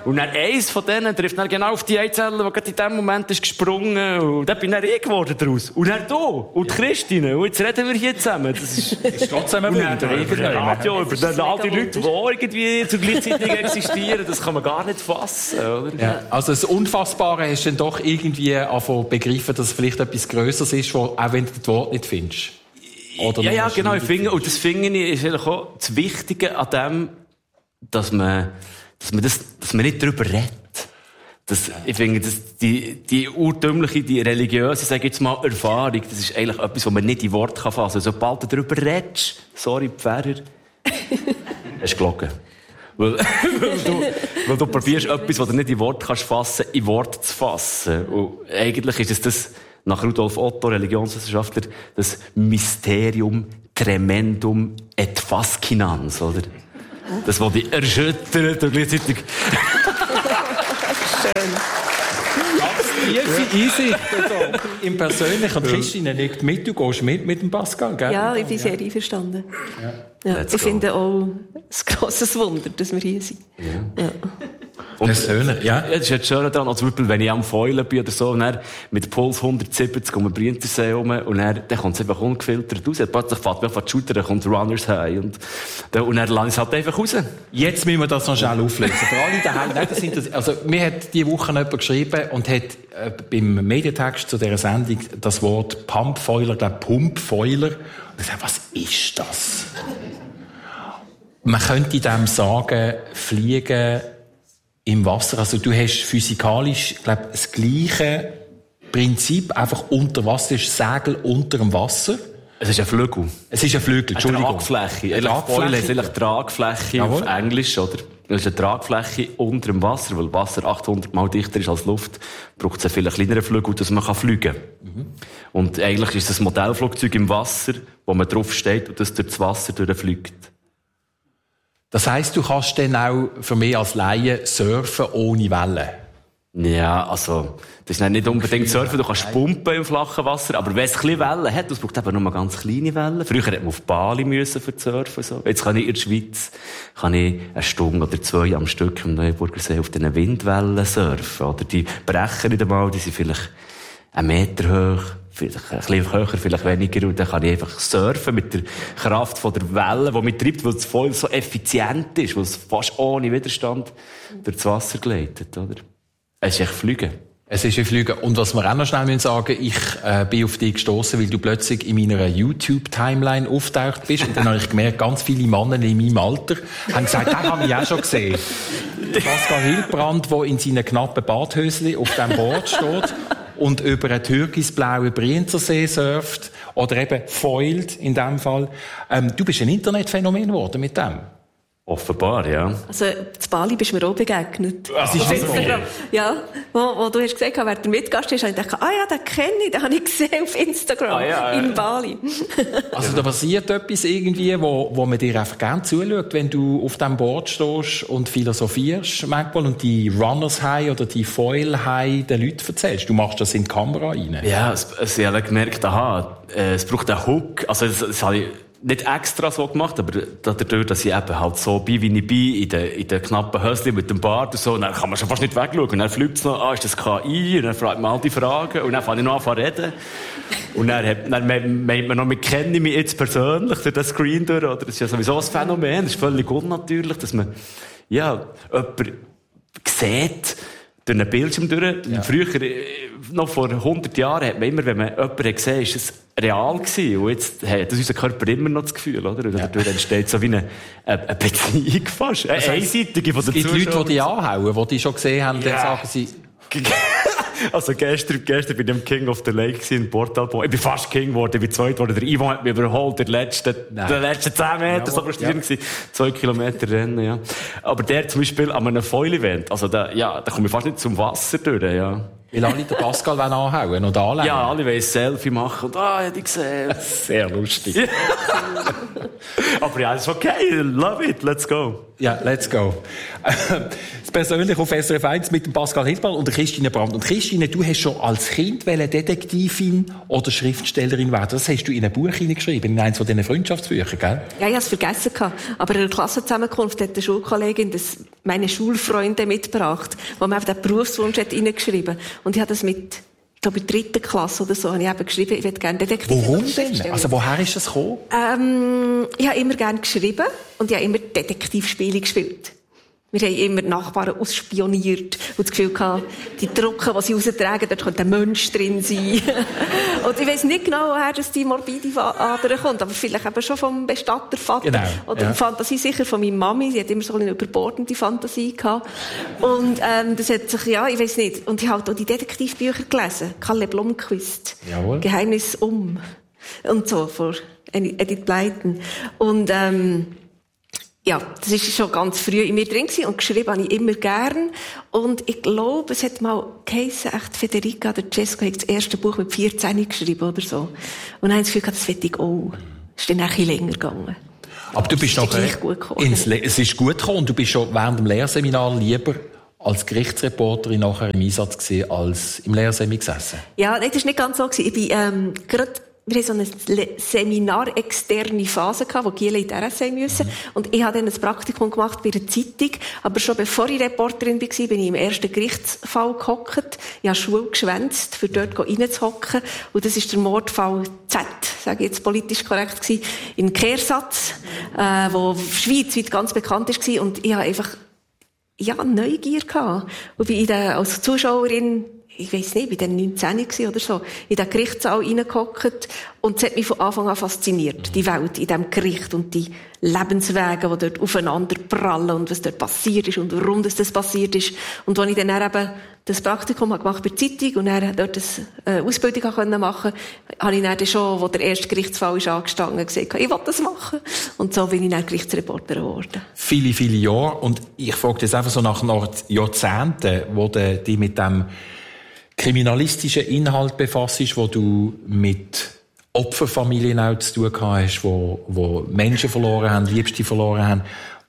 Und dann eins von denen trifft dann genau auf die Eizelle, die gerade in dem Moment ist gesprungen. Und dann bin dann ich geworden daraus. Und dann du. Und Christine. Und jetzt reden wir hier zusammen. Das ist trotzdem ein Wunder. Über das Radio, über all die Leute, die irgendwie zur gleichzeitig existieren. Das kann man gar nicht fassen, oder? Ja. Also das Unfassbare hast du dann doch irgendwie angefangen begreifen, dass es vielleicht etwas Grösseres ist, wo, auch wenn du das Wort nicht findest. Oder ja, genau. Und das finde ich ist eigentlich auch das Wichtige an dem, dass man nicht darüber redet. Ich finde, die urtümliche, die religiöse, sage ich jetzt mal, Erfahrung, das ist eigentlich etwas, was man nicht in Worte fassen kann. Sobald du darüber redest, sorry, Pfarrer, hast du gelogen. Weil du probierst etwas, was du nicht in Worte kannst fassen, in Worte zu fassen. Und eigentlich ist es das, nach Rudolf Otto, Religionswissenschaftler, das Mysterium tremendum et fascinans, oder? Das, was dich erschüttert und gleichzeitig... Schön. Tiefe Einsichten im Persönlichen. Und Christine liegt mit, du gehst mit dem Pascal, gell? Ja, ich bin sehr einverstanden. Ja. Ich finde auch ein grosses Wunder, dass wir hier sind. Ja. Und persönlich, ja. Das ist jetzt schön daran, als Beispiel, wenn ich am Fäulen bin oder so, und dann mit Puls 170 um den Brienzersee rum, und dann kommt es einfach ungefiltert raus. Plötzlich fährt mir auf die Schulter, dann kommt Runners High, und dann lasse ich es halt einfach raus. Jetzt müssen wir das noch schnell auflösen. Für alle daheim, nein, das sind also, mir hat diese Woche jemand geschrieben und hat beim Medientext zu dieser Sendung das Wort Pumpfoiler, Pumpfoiler, und ich sage, was ist das? Man könnte dem sagen, Fliegen im Wasser. Also du hast physikalisch, glaube ich, das gleiche Prinzip, einfach unter Wasser, ist Segel unter dem Wasser. Es ist ein Flügel. Es ist ein Flügel, Entschuldigung. Eine Tragfläche auf Englisch, oder? Es ist eine Tragfläche unter dem Wasser, weil Wasser 800 Mal dichter ist als Luft, braucht es einen viel kleineren Flügel, dass man fliegen kann. Mhm. Und eigentlich ist es ein Modellflugzeug im Wasser, wo man drauf steht und das durch das Wasser durchfliegt. Das heisst, du kannst dann auch für mich als Laie surfen ohne Wellen? Ja, also, das ist nicht unbedingt surfen, du kannst pumpen im flachen Wasser, aber wenn es ein bisschen Wellen hat, das braucht eben nur ganz kleine Wellen. Früher hätte man auf Bali müssen für surfen, so. Jetzt kann ich in der Schweiz, eine Stunde oder 2 am Stück im Neuenburger See auf den Windwellen surfen, oder? Die brechen nicht einmal, die sind vielleicht 1 Meter hoch. Vielleicht ein bisschen höher, vielleicht weniger. Und dann kann ich einfach surfen mit der Kraft von der Welle, die mich treibt, weil es voll so effizient ist, weil es fast ohne Widerstand durchs Wasser gleitet, oder? Es ist echt Fliegen. Es ist ein Fliegen. Und was wir auch noch schnell sagen müssen, ich bin auf dich gestossen, weil du plötzlich in meiner YouTube-Timeline auftaucht bist. Und dann habe ich gemerkt, ganz viele Männer in meinem Alter haben gesagt, das habe ich auch schon gesehen. Pascal Hilbrand, der in seinen knappen Badhöschen auf dem Board steht und über einen türkisblauen Brienzersee surft oder eben foilt in dem Fall. Du bist ein Internetphänomen geworden mit dem. Offenbar, ja. Also, zu Bali bist du mir auch begegnet. Das ist Instagram. Ja, wo du hast gesagt hast, wer der Mitgast ist, habe ich gedacht, ja, den kenne ich, den habe ich gesehen auf Instagram. In Bali. Also, da passiert etwas irgendwie, wo man dir einfach gerne zuschaut, wenn du auf dem Board stehst und philosophierst manchmal und die Runners High oder die Foil High den Leuten erzählst. Du machst das in die Kamera rein. Ja, ich habe gemerkt, es braucht einen Hook. Also, das habe ich nicht extra so gemacht, aber dadurch, dass ich eben halt so bin, wie ich bin, in den knappen Höschen mit dem Bart und so, dann kann man schon fast nicht wegschauen. Und dann fliegt es noch, ist das KI? Und dann fragt man all die Fragen. Und dann fange ich noch an zu reden. Und dann meint man noch, wir kennen mich jetzt persönlich durch den Screen durch, oder? Das ist ja sowieso ein Phänomen. Das ist völlig unnatürlich, dass man, jemanden sieht, durch einen Bildschirm durch. Ja. Früher, noch vor 100 Jahren, hat man immer, wenn man jemanden gesehen hat, ist es real gewesen. Und jetzt hat unser Körper immer noch das Gefühl, oder? Und dadurch entsteht so wie eine Beziehung fast. Eine einseitige von der Zuschauer. Es gibt Leute, die dich anhauen, die dich schon gesehen haben, dann sagen sie... Also gestern bin ich im King of the Lake in Portalpo. Ich bin fast King geworden, ich bin zweit geworden. Der Ivo hat mich überholt, der letzten 10 Meter, so frustrierend gewesen. 2 Kilometer Rennen, ja. Aber der zum Beispiel an einem Foil-Event, also da komme ich fast nicht zum Wasser durch, ja. Weil alle den Pascal anhauen und anlegen. Ja, alle wollen ein Selfie machen und hätte ich gesehen. Sehr lustig. Aber ja, das ist okay, love it, let's go. Ja, let's go. Das Persönliche auf SRF 1 mit dem Pascal Hilbrand und der Christine Brandt. Und Christine, du hast schon als Kind Detektivin oder Schriftstellerin werden. Das hast du in ein Buch hineingeschrieben, in eines von diesen Freundschaftsbüchern, gell? Ja, ich habe es vergessen gehabt. Aber in der Klassenzusammenkunft hat eine Schulkollegin meine Schulfreunde mitgebracht, wo man einfach den Berufswunsch hat hineingeschrieben. Und ich habe das mit, ich glaube, in der 3. Klasse oder so, habe ich eben geschrieben, ich würde gerne Detektivin. Warum denn? Also, woher ist das gekommen? Ich habe immer gerne geschrieben und ich habe immer Detektivspiele gespielt. Wir haben immer die Nachbarn ausspioniert und das Gefühl gehabt, die Drucken, die sie raustragen, dort könnte ein Mensch drin sein. Und ich weiss nicht genau, woher die morbide Ader kommt, aber vielleicht eben schon vom Bestattervater. Genau, oder die Fantasie sicher von meiner Mami. Sie hat immer so eine überbordende Fantasie gehabt. Und das hat sich, ja, ich weiss nicht. Und ich habe auch die Detektivbücher gelesen. Kalle Blomqvist. Jawohl. Geheimnis und so, von Edith Blyton. Und ja, das ist schon ganz früh in mir drin gewesen und geschrieben habe ich immer gern. Und ich glaube, es hat mal geheissen, echt Federica oder Cesco hat das erste Buch mit 14 geschrieben oder so. Und dann habe ich das Gefühl gehabt, das will ich auch. Es ist dann ein bisschen länger gegangen. Aber du bist noch es ist gut gekommen und du bist schon während dem Lehrseminar lieber als Gerichtsreporterin nachher im Einsatz gewesen, als im Lehrsemi gesessen. Ja, nein, das war nicht ganz so gewesen. Ich bin wir hatten so eine seminarexterne Phase gehabt, wo Giele in die RSA müssen. Und ich habe dann ein Praktikum gemacht bei einer Zeitung. Aber schon bevor ich Reporterin war, bin ich im ersten Gerichtsfall gehockt. Ich habe Schule geschwänzt, für dort reinzuhocken. Und das ist der Mordfall Z, sage ich jetzt politisch korrekt gewesen, in Kehrsatz, wo schweizweit ganz bekannt war. Und ich habe einfach, ja, Neugier gehabt. Und bin als Zuschauerin, ich weiss nicht, ich war dann 19 oder so, in den Gerichtssaal reingehockt. Und es hat mich von Anfang an fasziniert, die Welt in diesem Gericht und die Lebenswege, die dort aufeinander prallen und was dort passiert ist und warum das passiert ist. Und als ich dann eben das Praktikum gemacht bei der Zeitung und dann dort eine Ausbildung machen konnte, habe ich dann schon, wo der erste Gerichtsfall ist angestanden, gesagt, ich will das machen. Und so bin ich dann Gerichtsreporterin geworden. Viele, viele Jahre. Und ich frage jetzt einfach so nach Jahrzehnten, wo du dich mit dem kriminalistischen Inhalt befasst, wo du mit Opferfamilien auch zu tun hast, wo Menschen verloren haben, Liebste verloren haben,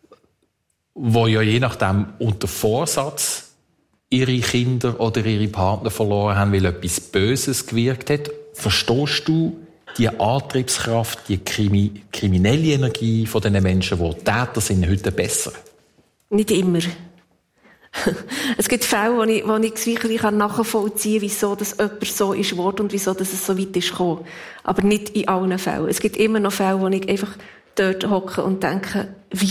wo ja je nachdem unter Vorsatz ihre Kinder oder ihre Partner verloren haben, weil etwas Böses gewirkt hat. Verstehst du die Antriebskraft, die kriminelle Energie von den Menschen, die Täter sind, heute besser? Nicht immer. Es gibt Fälle, wo ich wirklich nachvollziehen kann, wieso das jemand so ist geworden und wieso das es so weit ist gekommen. Aber nicht in allen Fällen. Es gibt immer noch Fälle, wo ich einfach dort hocke und denke,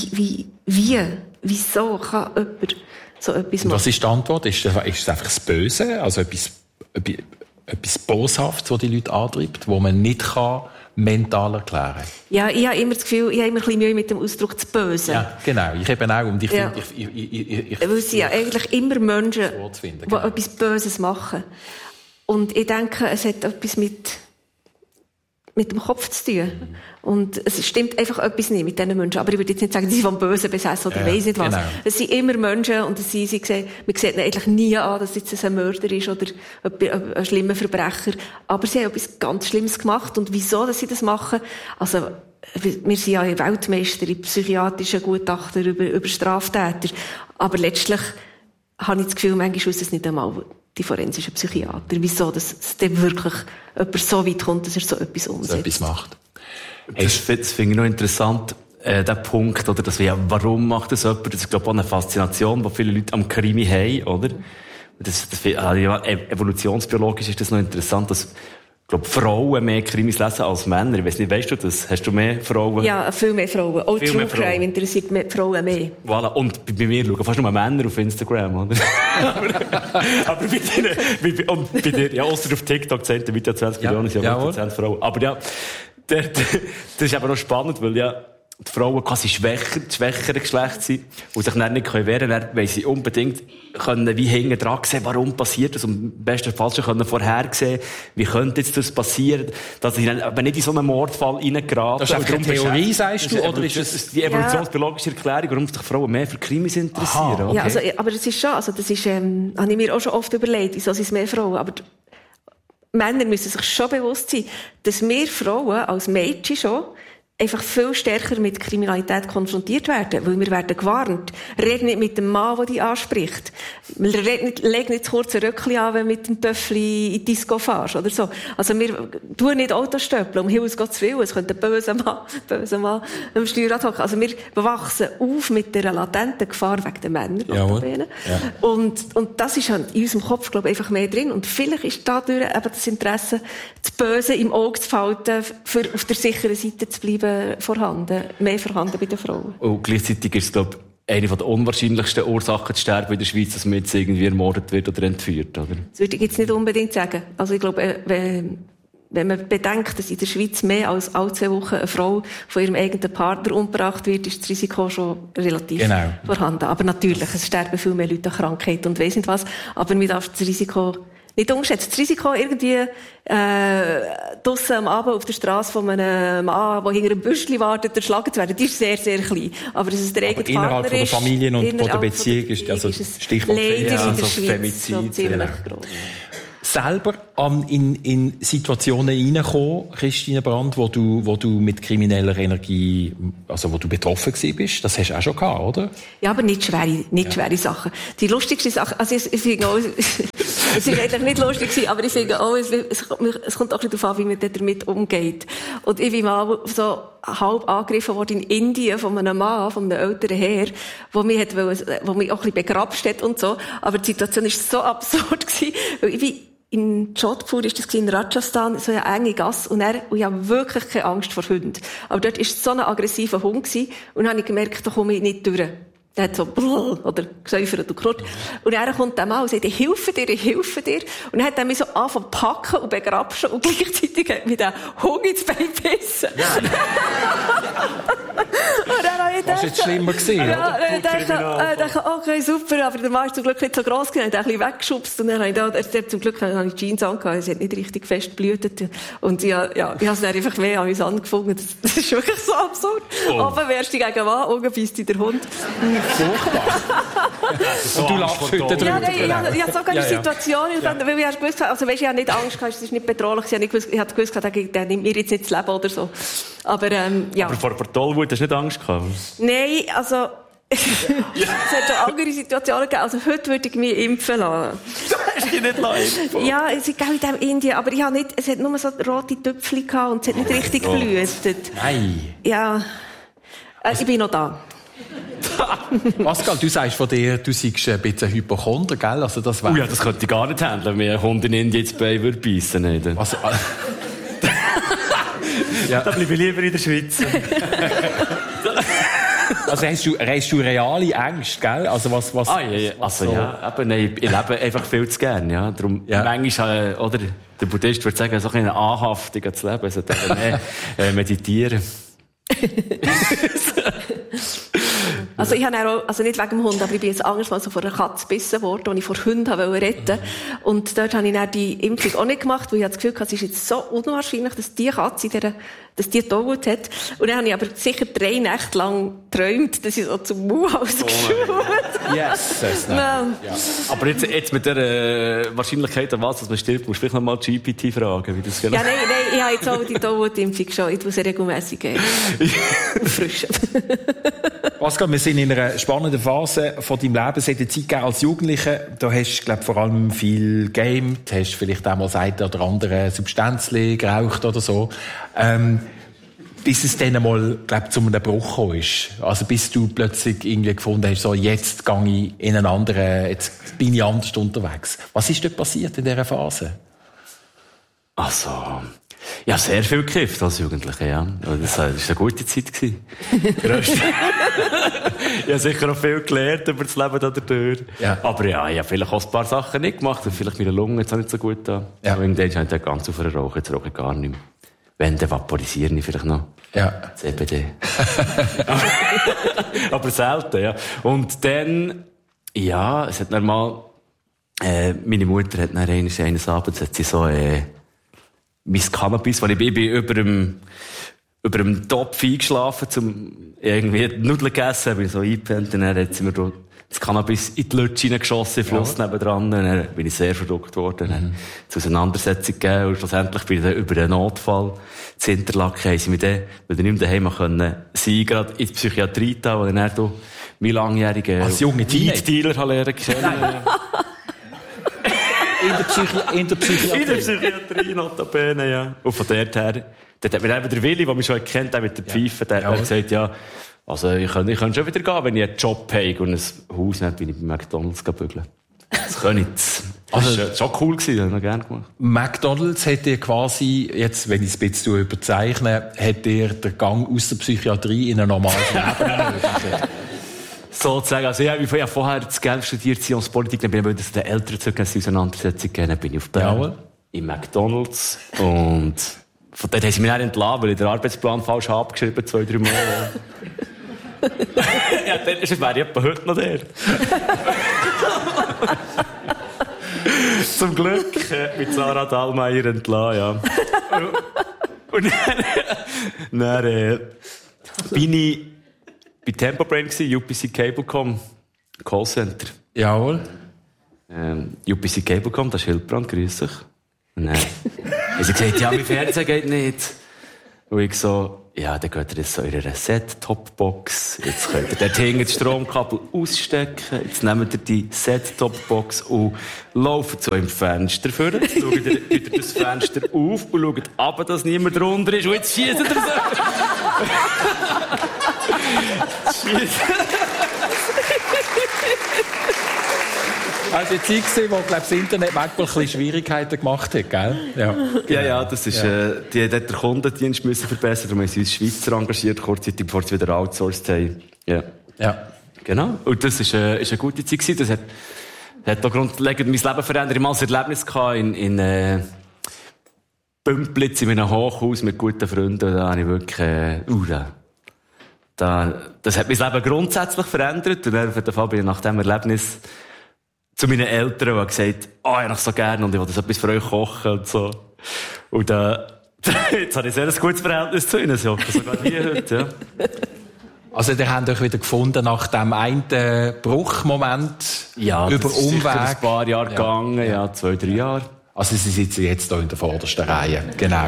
wieso kann jemand so etwas machen? Was ist die Antwort? Ist es einfach das Böse? Also etwas Boshaftes, das die Leute antreibt, wo man nicht mental erklären kann? Ja, ich habe immer das Gefühl, ich habe immer ein bisschen Mühe mit dem Ausdruck «das Böse». Ja, genau. Ich eben auch. Und ich ja. finde, weil es sind ja eigentlich immer Menschen, die etwas Böses machen. Und ich denke, es hat etwas mit dem Kopf zu tun. Und es stimmt einfach etwas nicht mit diesen Menschen. Aber ich würde jetzt nicht sagen, sie sind vom Bösen besessen oder weiss nicht was. Genau. Es sind immer Menschen und man sieht ihnen eigentlich nie an, dass jetzt ein Mörder ist oder ein schlimmer Verbrecher. Aber sie haben etwas ganz Schlimmes gemacht. Und wieso, dass sie das machen? Also, wir sind ja Weltmeister in psychiatrischen Gutachten über Straftäter. Aber letztlich habe ich das Gefühl, manchmal ist es nicht einmal die forensischen Psychiater. Wieso, dass es dann wirklich jemand so weit kommt, dass er so etwas umsetzt. So etwas macht. Das finde ich noch interessant, der Punkt, oder, dass wir, warum macht das jemand? Das ist, glaube ich, auch eine Faszination, die viele Leute am Krimi haben, oder? Evolutionsbiologisch ist das noch interessant, dass, ich glaube, Frauen mehr Krimis lesen als Männer. Ich weiss nicht, weißt du das? Hast du mehr Frauen? Ja, viel mehr Frauen. Auch True Crime interessiert Frauen mehr. Voilà. Und bei mir schauen fast nur Männer auf Instagram, oder? aber bei dir, ja, ausser auf TikTok zählt der Video 20 Millionen, ja 100% Frauen. Aber ja, das ist aber noch spannend, weil ja die Frauen quasi schwächere Geschlecht sind und sich dann nicht wehren können, weil sie unbedingt können wie hinten dran sehen, warum passiert das, und im besten Fall schon können vorhersehen, wie könnte jetzt das passieren, dass sie dann aber nicht in so einen Mordfall reingeraten. Das ist einfach eine Theorie, sagst du, oder ist das die evolutionsbiologische Erklärung, warum sich Frauen mehr für Krimis interessieren? Okay. Ja, also, aber es ist schon, also das ist, habe ich mir auch schon oft überlegt, wieso sind es mehr Frauen, aber Männer müssen sich schon bewusst sein, dass wir Frauen als Mädchen schon einfach viel stärker mit Kriminalität konfrontiert werden, weil wir werden gewarnt. Red nicht mit dem Mann, der dich anspricht. Leg nicht zu kurz ein Röckchen an, wenn du mit dem Töffli in die Disco fährst, oder so. Also wir tun nicht Autostöppeln, um Himmels Gottes Willen. Es könnte ein böser Mann am Steuerrad hocken. Also wir wachsen auf mit dieser latenten Gefahr wegen den Männern. Ja. Und das ist halt in unserem Kopf, glaube ich, einfach mehr drin. Und vielleicht ist dadurch eben das Interesse, das Böse im Auge zu behalten, für auf der sicheren Seite zu bleiben, mehr vorhanden bei den Frauen. Und gleichzeitig ist es, glaube ich, eine der unwahrscheinlichsten Ursachen zu sterben in der Schweiz, dass man jetzt irgendwie ermordet wird oder entführt, oder? Das würde ich jetzt nicht unbedingt sagen. Also ich glaube, wenn man bedenkt, dass in der Schweiz mehr als alle 2 Wochen eine Frau von ihrem eigenen Partner umgebracht wird, ist das Risiko schon relativ vorhanden. Aber natürlich, es sterben viel mehr Leute an Krankheit und weiss nicht was, aber man darf das Risiko nicht unterschätzen. Das Risiko irgendwie draussen am Abend auf der Straße von einem Mann, der hinter einem Büschli wartet, erschlagen zu werden, die ist sehr, sehr klein. Aber dass es der eigene Partner ist... innerhalb der Familien und von der Beziehung ist also Stichwort leider in der Schweiz so ziemlich groß. Selber in Situationen reinkommen, Christine Brandt, wo du mit krimineller Energie, also wo du betroffen gewesen bist, das hast du auch schon gehabt, oder? Ja, aber nicht schwere Sachen. Die lustigste Sache, also ich finde auch, es ist eigentlich nicht lustig gewesen, aber ich finde auch, es kommt auch ein bisschen darauf an, wie man damit umgeht. Und ich bin mal so halb angegriffen worden in Indien von einem Mann, von einem älteren Herr, wo mich auch ein bisschen begrapscht hat und so. Aber die Situation war so absurd gewesen, weil ich bin in Jodhpur ist das in Rajasthan, so eine enge Gasse, und ich habe wirklich keine Angst vor Hunden. Aber dort war so ein aggressiver Hund gewesen, und dann habe ich gemerkt, da komme ich nicht durch. Der hat so oder gesäufert und geknurrt. Und er kommt dann mal und sagt, ich helfe dir. Und dann hat er mich so angefangen zu packen und begrapschen, und gleichzeitig hat mich der Hund ins Bein gebissen. Ja. Und dann habe ich gedacht, jetzt schlimmer gewesen, ja, ich dachte, okay, super, aber der Mann ist zum Glück nicht so gross gewesen, er hat ein bisschen weggeschubst, und dann habe ich zum Glück habe ich Jeans angehabt, es hat nicht richtig fest geblutet, und ich habe es dann einfach mehr amüsant gefunden. Das ist wirklich so absurd. Oben wärst du gegen Mann, unten beißt dich der Hund. Und du lachst heute drüber. Ja, nein, ich hatte sogar eine Situation, weil ich gewusst habe, also weisst, ich habe nicht Angst gehabt, es ist nicht bedrohlich, ich habe gewusst, der nimmt mir jetzt nicht das Leben oder so. Aber, ja. Aber vor Tollwut hast du nicht Angst gehabt? Nein, also, es hat schon andere Situationen gegeben. Also, heute würde ich mich impfen lassen. Du hast dich nicht impfen? Ja, es ist in diesem Indien, aber ich habe nicht, es hat nur so rote Tüpfchen gehabt und es hat nicht richtig geblutet. Nein. Ja. Ich bin noch da. Pascal, du sagst von dir, du seist ein bisschen Hypochonder, gell? Also das ja, das könnte ich gar nicht handeln, wenn ein Hund in Indien ins Bein würde beißen. Also, ja. Da bleibe ich lieber in der Schweiz. Also hast du reale Ängste, gell? Also was ja. Also so. Ja, aber nein, ich lebe einfach viel zu gern, ja. Darum, manchmal, oder, der Buddhist würde sagen, so eine Anhaftung ans Leben, also meditieren. Also ich habe auch, also nicht wegen dem Hund, aber ich bin jetzt anders mal so von einer Katze gebissen worden, die ich vor Hunden wollte retten. Und dort habe ich dann die Impfung auch nicht gemacht, weil ich das Gefühl hatte, es ist jetzt so unwahrscheinlich, dass die Katze dass die Tollwut hat. Und dann habe ich aber sicher 3 Nächte lang geträumt, dass ich so zum Mauhaus geschaut habe. Yes, that's nice. Ja. Aber jetzt mit der Wahrscheinlichkeit, an was man stirbt, musst du vielleicht noch mal GPT fragen, wie das genau. Ja, nein, ich habe jetzt auch die Tollwut-Impfung schon. Ich muss sie regelmässig auffrischen. Pascal, wir sind in einer spannenden Phase von deinem Leben. Es hat eine Zeit gegeben als Jugendlicher. Da hast du, glaube vor allem viel gegamed, hast vielleicht auch mal das eine oder andere Substanzli geraucht oder so. Bis es dann einmal, glaube zu einem Bruch gekommen ist. Also bis du plötzlich irgendwie gefunden hast, so, jetzt gehe ich in einen anderen, jetzt bin ich anders unterwegs. Was ist dort passiert in dieser Phase? Also, ja, sehr viel gekifft als Jugendlicher, ja. Das war eine gute Zeit gewesen. Ich habe sicher auch viel gelernt über das Leben da durch. Ja. Aber ja, ich habe vielleicht auch ein paar Sachen nicht gemacht und vielleicht meine Lunge jetzt auch nicht so gut da. Ja. Aber irgendwann habe ich ganz auf einer Rauche, jetzt rauche ich gar nicht mehr. Wenn, dann vaporisiere ich vielleicht noch. Ja. CBD. Aber selten, ja. Und dann, ja, es hat dann mal, meine Mutter hat dann eines Abends, hat sie so, mein Cannabis, weil ich bin über dem Topf eingeschlafen, irgendwie Nudeln gegessen, bin so eingepennt, und dann hat sie mir das Cannabis in die Lutsche hineingeschossen, im Fluss nebendran. Dann bin ich sehr verrückt worden. Dann es Auseinandersetzung gegeben und schlussendlich bin ich dann über einen Notfall zu Interlaken, haben sie mich dann, weil ich nicht mehr daheim können sein, gerade in die Psychiatrie da, wo dann mein langjähriger Weed-Dealer lernen kennen. In der Psychiatrie? In der Psychiatrie, notabene, ja. Und von dort her, dort hat mir eben der Willi, der mich schon kennt, der mit der Pfeife, der hat gesagt, ja, also ich könnte schon wieder gehen, wenn ich einen Job habe und ein Haus nicht, bin ich bei McDonalds bügeln. Das kann ich. Das war schon cool gewesen, das habe ich gerne gemacht. McDonalds hat dir quasi, jetzt, wenn ich es ein bisschen überzeichne, hat dir den Gang aus der Psychiatrie in ein normales Leben ermöglicht. Sozusagen. Also, ich habe vorher das Geld studiert, Science-Politik, dann bin ich den Eltern zurück, als sie Auseinandersetzung gegeben, dann bin ich auf Bern, in McDonalds, und von dort haben sie mich dann entlassen, weil ich den Arbeitsplan falsch abgeschrieben, 2-3 Mal. Ja, dann wäre ich etwa heute noch der. Zum Glück mit Sarah Dahlmeier entlassen, ja. Und dann bin ich bei Tempobrain gsi, UPC Cablecom, Callcenter. Jawohl. UPC Cablecom, das ist Hilbrand, grüß dich. Und dann haben sie gesagt, ja, mein Fernseher geht nicht. Und ich so, ja, dann geht ihr jetzt so in eine Set-Top-Box. Jetzt könnt ihr dort hinten das Stromkabel ausstecken. Jetzt nehmt ihr die Set-Top-Box und lauft so im Fenster vor. Jetzt schaut ihr das Fenster auf und schaut ab, dass niemand drunter ist. Und jetzt schießt ihr so. Also die Zeit gewesen, wo, glaube ich, das Internet manchmal ein bisschen Schwierigkeiten gemacht hat, gell? Ja, genau. Ja, das ist, die hat den Kundendienst müssen verbessern, darum haben sie uns Schweizer engagiert, kurzzeitig, bevor sie wieder outsourced haben. Ja. Ja. Genau. Und das ist eine gute Zeit gewesen. Das hat auch grundlegend mein Leben verändert. Ich hatte mal ein Erlebnis gehabt in Bümplitz, in einem Hochhaus mit guten Freunden. Da habe ich wirklich, das hat mein Leben grundsätzlich verändert. Und dann bin ich nach diesem Erlebnis zu meinen Eltern und habe gesagt, ich habe so gerne und ich will das etwas für euch kochen und so. Und jetzt habe ich sehr ein gutes Verhältnis zu ihnen, sogar hier heute, ja. Also, ihr habt euch wieder gefunden nach dem einen Bruchmoment, ja, über Umweg. Ja, ein paar Jahre gegangen, ja, 2-3 Jahre. Also, sie sitzen jetzt hier in der vordersten Reihe. Genau.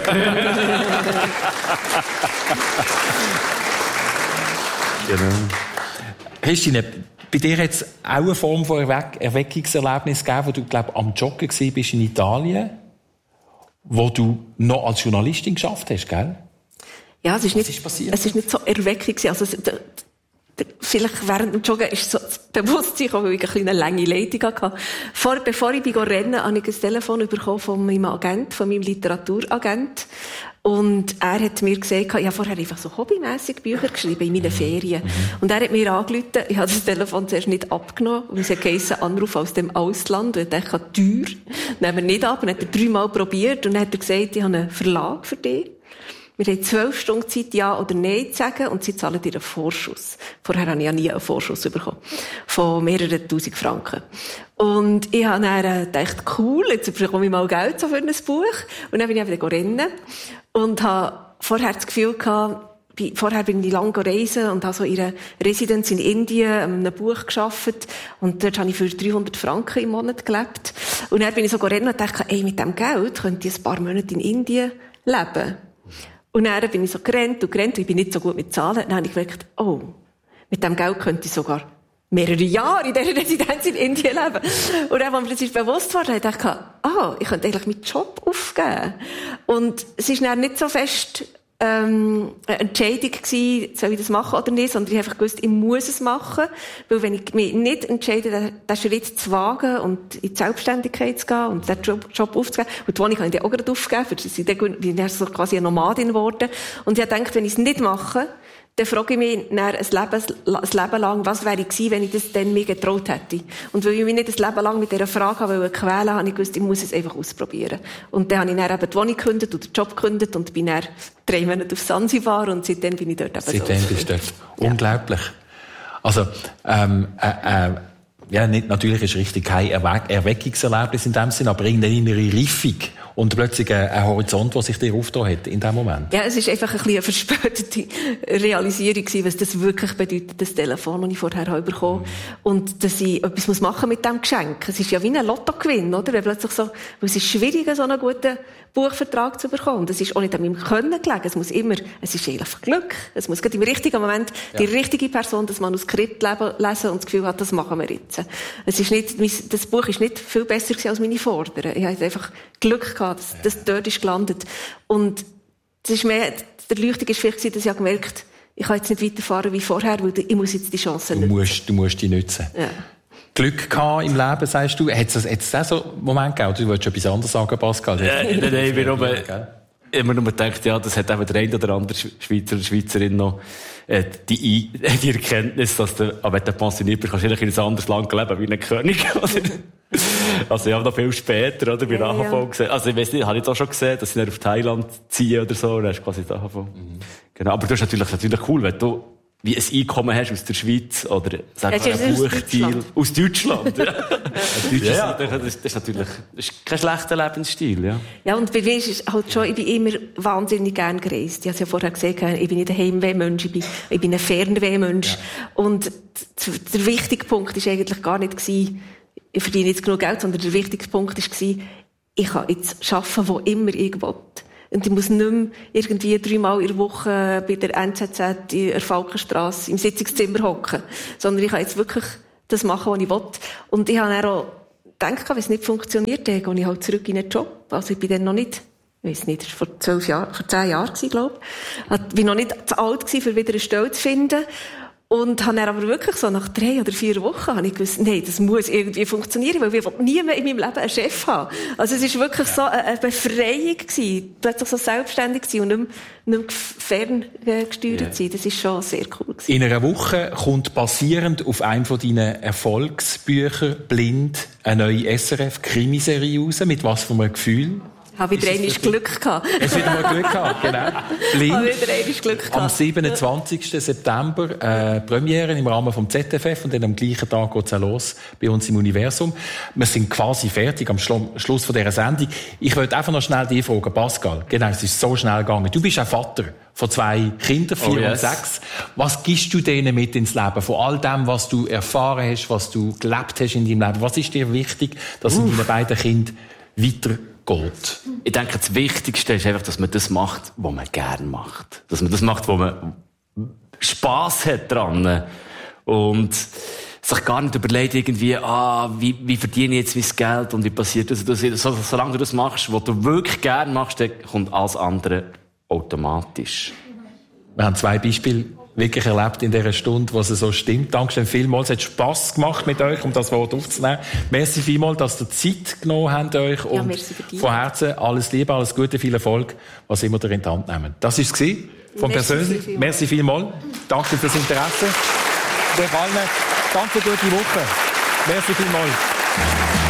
Genau. Christine, bei dir hat es auch eine Form von Erweckungserlebnis gegeben, wo du, glaube ich, am Joggen bist in Italien, wo du noch als Journalistin geschafft hast, gell? Ja, es ist nicht so erweckend gewesen. Also, vielleicht während dem Joggen ist so das Bewusstsein gekommen, weil ich eine kleine lange Leitung hatte. Bevor ich rennen habe ich ein Telefon bekommen von meinem Agent, von meinem Literaturagent. Und er hat mir gesagt, ich habe vorher einfach so hobbymässig Bücher geschrieben in meinen Ferien. Und er hat mir angerufen, ich habe das Telefon zuerst nicht abgenommen, weil es geheißen, Anruf aus dem Ausland. Und ich dachte, teuer, nehmen wir nicht ab. Und dann hat er 3 Mal probiert und dann hat er gesagt, ich habe einen Verlag für dich. Wir haben 12 Stunden Zeit, Ja oder Nein zu sagen, und sie zahlen dir einen Vorschuss. Vorher habe ich ja nie einen Vorschuss bekommen. Von mehreren tausend Franken. Und ich habe dann gedacht, cool, jetzt bekomme ich mal Geld so für ein Buch. Und dann bin ich wieder rennen. Und habe vorher das Gefühl gehabt, vorher bin ich lange reisen und habe so in einer Residenz in Indien an einem Buch gearbeitet. Und dort habe ich für 300 Franken im Monat gelebt. Und dann bin ich so rennen und dachte, mit dem Geld könnte ich ein paar Monate in Indien leben. Und dann bin ich so gerannt und ich bin nicht so gut mit Zahlen. Dann habe ich gemerkt, mit dem Geld könnte ich sogar mehrere Jahre in dieser Residenz in Indien leben. Und dann, als mir das ist bewusst wurde, habe ich gedacht, ich könnte eigentlich meinen Job aufgeben. Und es ist dann nicht so fest eine Entscheidung gewesen, soll ich das machen oder nicht, sondern ich habe einfach gewusst, ich muss es machen, weil wenn ich mich nicht entscheide, den Schritt zu wagen und in die Selbstständigkeit zu gehen und den Job aufzugeben, und die Wohnung habe ich dann auch gerade aufgegeben, für bin ich so quasi eine Nomadin geworden, und ich habe gedacht, wenn ich es nicht mache, dann frage ich mich ein Leben lang, was wäre ich gewesen, wenn ich das dann mir getraut hätte. Und weil ich mich nicht ein Leben lang mit dieser Frage quälen, habe ich gewusst, ich muss es einfach ausprobieren. Und dann habe ich dann eben die Wohnung gekündigt und den Job gekündigt und bin dann 3 Monate auf Sansibar und seitdem bin ich dort eben seitdem bist du dort. Ja. Unglaublich. Also, ja, nicht, natürlich ist richtig kein Erweckungserlebnis in dem Sinn, aber irgendeine innere Reifung und plötzlich ein Horizont, der sich dir aufgetan hat in dem Moment. Ja, es ist einfach ein bisschen eine verspätete Realisierung gewesen, was das wirklich bedeutet, das Telefon, das ich vorher habe bekommen. Und dass ich etwas machen muss mit diesem Geschenk. Es ist ja wie ein Lottogewinn, oder? Wenn plötzlich so, weil es ist schwierig, so einen guten Buchvertrag zu bekommen. Das ist auch nicht an meinem Können gelegen. Es ist eigentlich Glück. Es muss gerade im richtigen Moment die richtige Person das Manuskript lesen und das Gefühl hat, das machen wir jetzt. Das Buch ist nicht viel besser gewesen als meine Vorderen. Ich hatte einfach Glück gehabt, dass das dort ist gelandet. Und es ist mehr, der Erleuchtung ist vielleicht, dass ich habe gemerkt, ich kann jetzt nicht weiterfahren wie vorher, weil ich muss jetzt die Chance nutzen. Du musst die nutzen. Ja. Glück gehabt im Leben, sagst du? Hat es auch so einen Moment gegeben? Du wolltest etwas anderes sagen, Pascal? Nein, immer nur gedacht, ja, das hat eben der eine oder andere Schweizer oder Schweizerin noch die Erkenntnis, dass du, wenn du pensioniert bist, kannst du in ein anderes Land leben, wie ein König. Also ich habe noch viel später, oder, bei der AHV gesehen. Also ich weiss nicht, habe ich da schon gesehen, dass sie dann auf Thailand ziehen oder so, dann hast du quasi die AHV. Genau, aber das ist natürlich cool, wenn du wie ein Einkommen hast aus der Schweiz oder sagen wir ein Buchstil aus Deutschland. Das ist natürlich kein schlechter Lebensstil. Ja, ja, und bei mir ist es halt schon, ich bin immer wahnsinnig gern gereist. Ich habe es ja vorher gesagt, ich bin nicht ein Heimweh-Mensch, ich bin ein Fernweh-Mensch. Ja. Und der wichtige Punkt war eigentlich gar nicht, ich verdiene jetzt genug Geld, sondern der wichtige Punkt war, ich kann jetzt arbeiten, wo immer ich will. Und ich muss nicht mehr irgendwie 3-mal in der Woche bei der NZZ in der Falkenstrasse im Sitzungszimmer hocken. Sondern ich kann jetzt wirklich das machen, was ich will. Und ich habe dann auch gedacht, wenn es nicht funktioniert, dann gehe ich halt zurück in den Job. Also ich bin dann noch nicht, ich weiss nicht, das war vor 10 Jahren, glaube ich. Ich bin noch nicht zu alt gewesen, um wieder eine Stelle zu finden. Und habe dann aber wirklich so nach 3 oder 4 Wochen habe ich gewusst, nein, das muss irgendwie funktionieren, weil ich will nie mehr in meinem Leben einen Chef haben. Also es ist wirklich so eine Befreiung gewesen, plötzlich so selbstständig gewesen und nicht mehr ferngesteuert sein. Das ist schon sehr cool gewesen. In einer Woche kommt basierend auf einem von deinen Erfolgsbüchern «Blind» eine neue SRF-Krimiserie raus. Mit was für einem Gefühl? Ich habe wieder einmal Glück gehabt. Es hat wieder mal Glück gehabt, genau. Blind. Habe wieder einmal Glück gehabt. Am 27. September Premiere im Rahmen vom ZFF und dann am gleichen Tag geht es auch los bei uns im Universum. Wir sind quasi fertig am Schluss von dieser Sendung. Ich wollte einfach noch schnell dich fragen, Pascal. Genau, es ist so schnell gegangen. Du bist auch Vater von 2 Kindern, 4 und 6. Was gibst du denen mit ins Leben? Von all dem, was du erfahren hast, was du gelebt hast in deinem Leben. Was ist dir wichtig, dass in deinen beiden Kindern weitergeht? Ich denke, das Wichtigste ist einfach, dass man das macht, was man gerne macht. Dass man das macht, wo man Spass hat dran. Und sich gar nicht überlegt, irgendwie, wie verdiene ich jetzt mein Geld und wie passiert das? Solange du das machst, was du wirklich gerne machst, dann kommt alles andere automatisch. Wir haben 2 Beispiele wirklich erlebt in dieser Stunde, wo es so stimmt. Dankeschön vielmals. Es hat Spass gemacht mit euch, um das Wort aufzunehmen. Merci vielmals, dass ihr Zeit genommen habt euch. Ja, und von Herzen alles Liebe, alles Gute, viel Erfolg, was immer ihr in die Hand nehmt. Das war es von persönlich. Merci vielmals. Danke fürs Interesse. Und euch allen ganz eine gute Woche. Merci vielmals.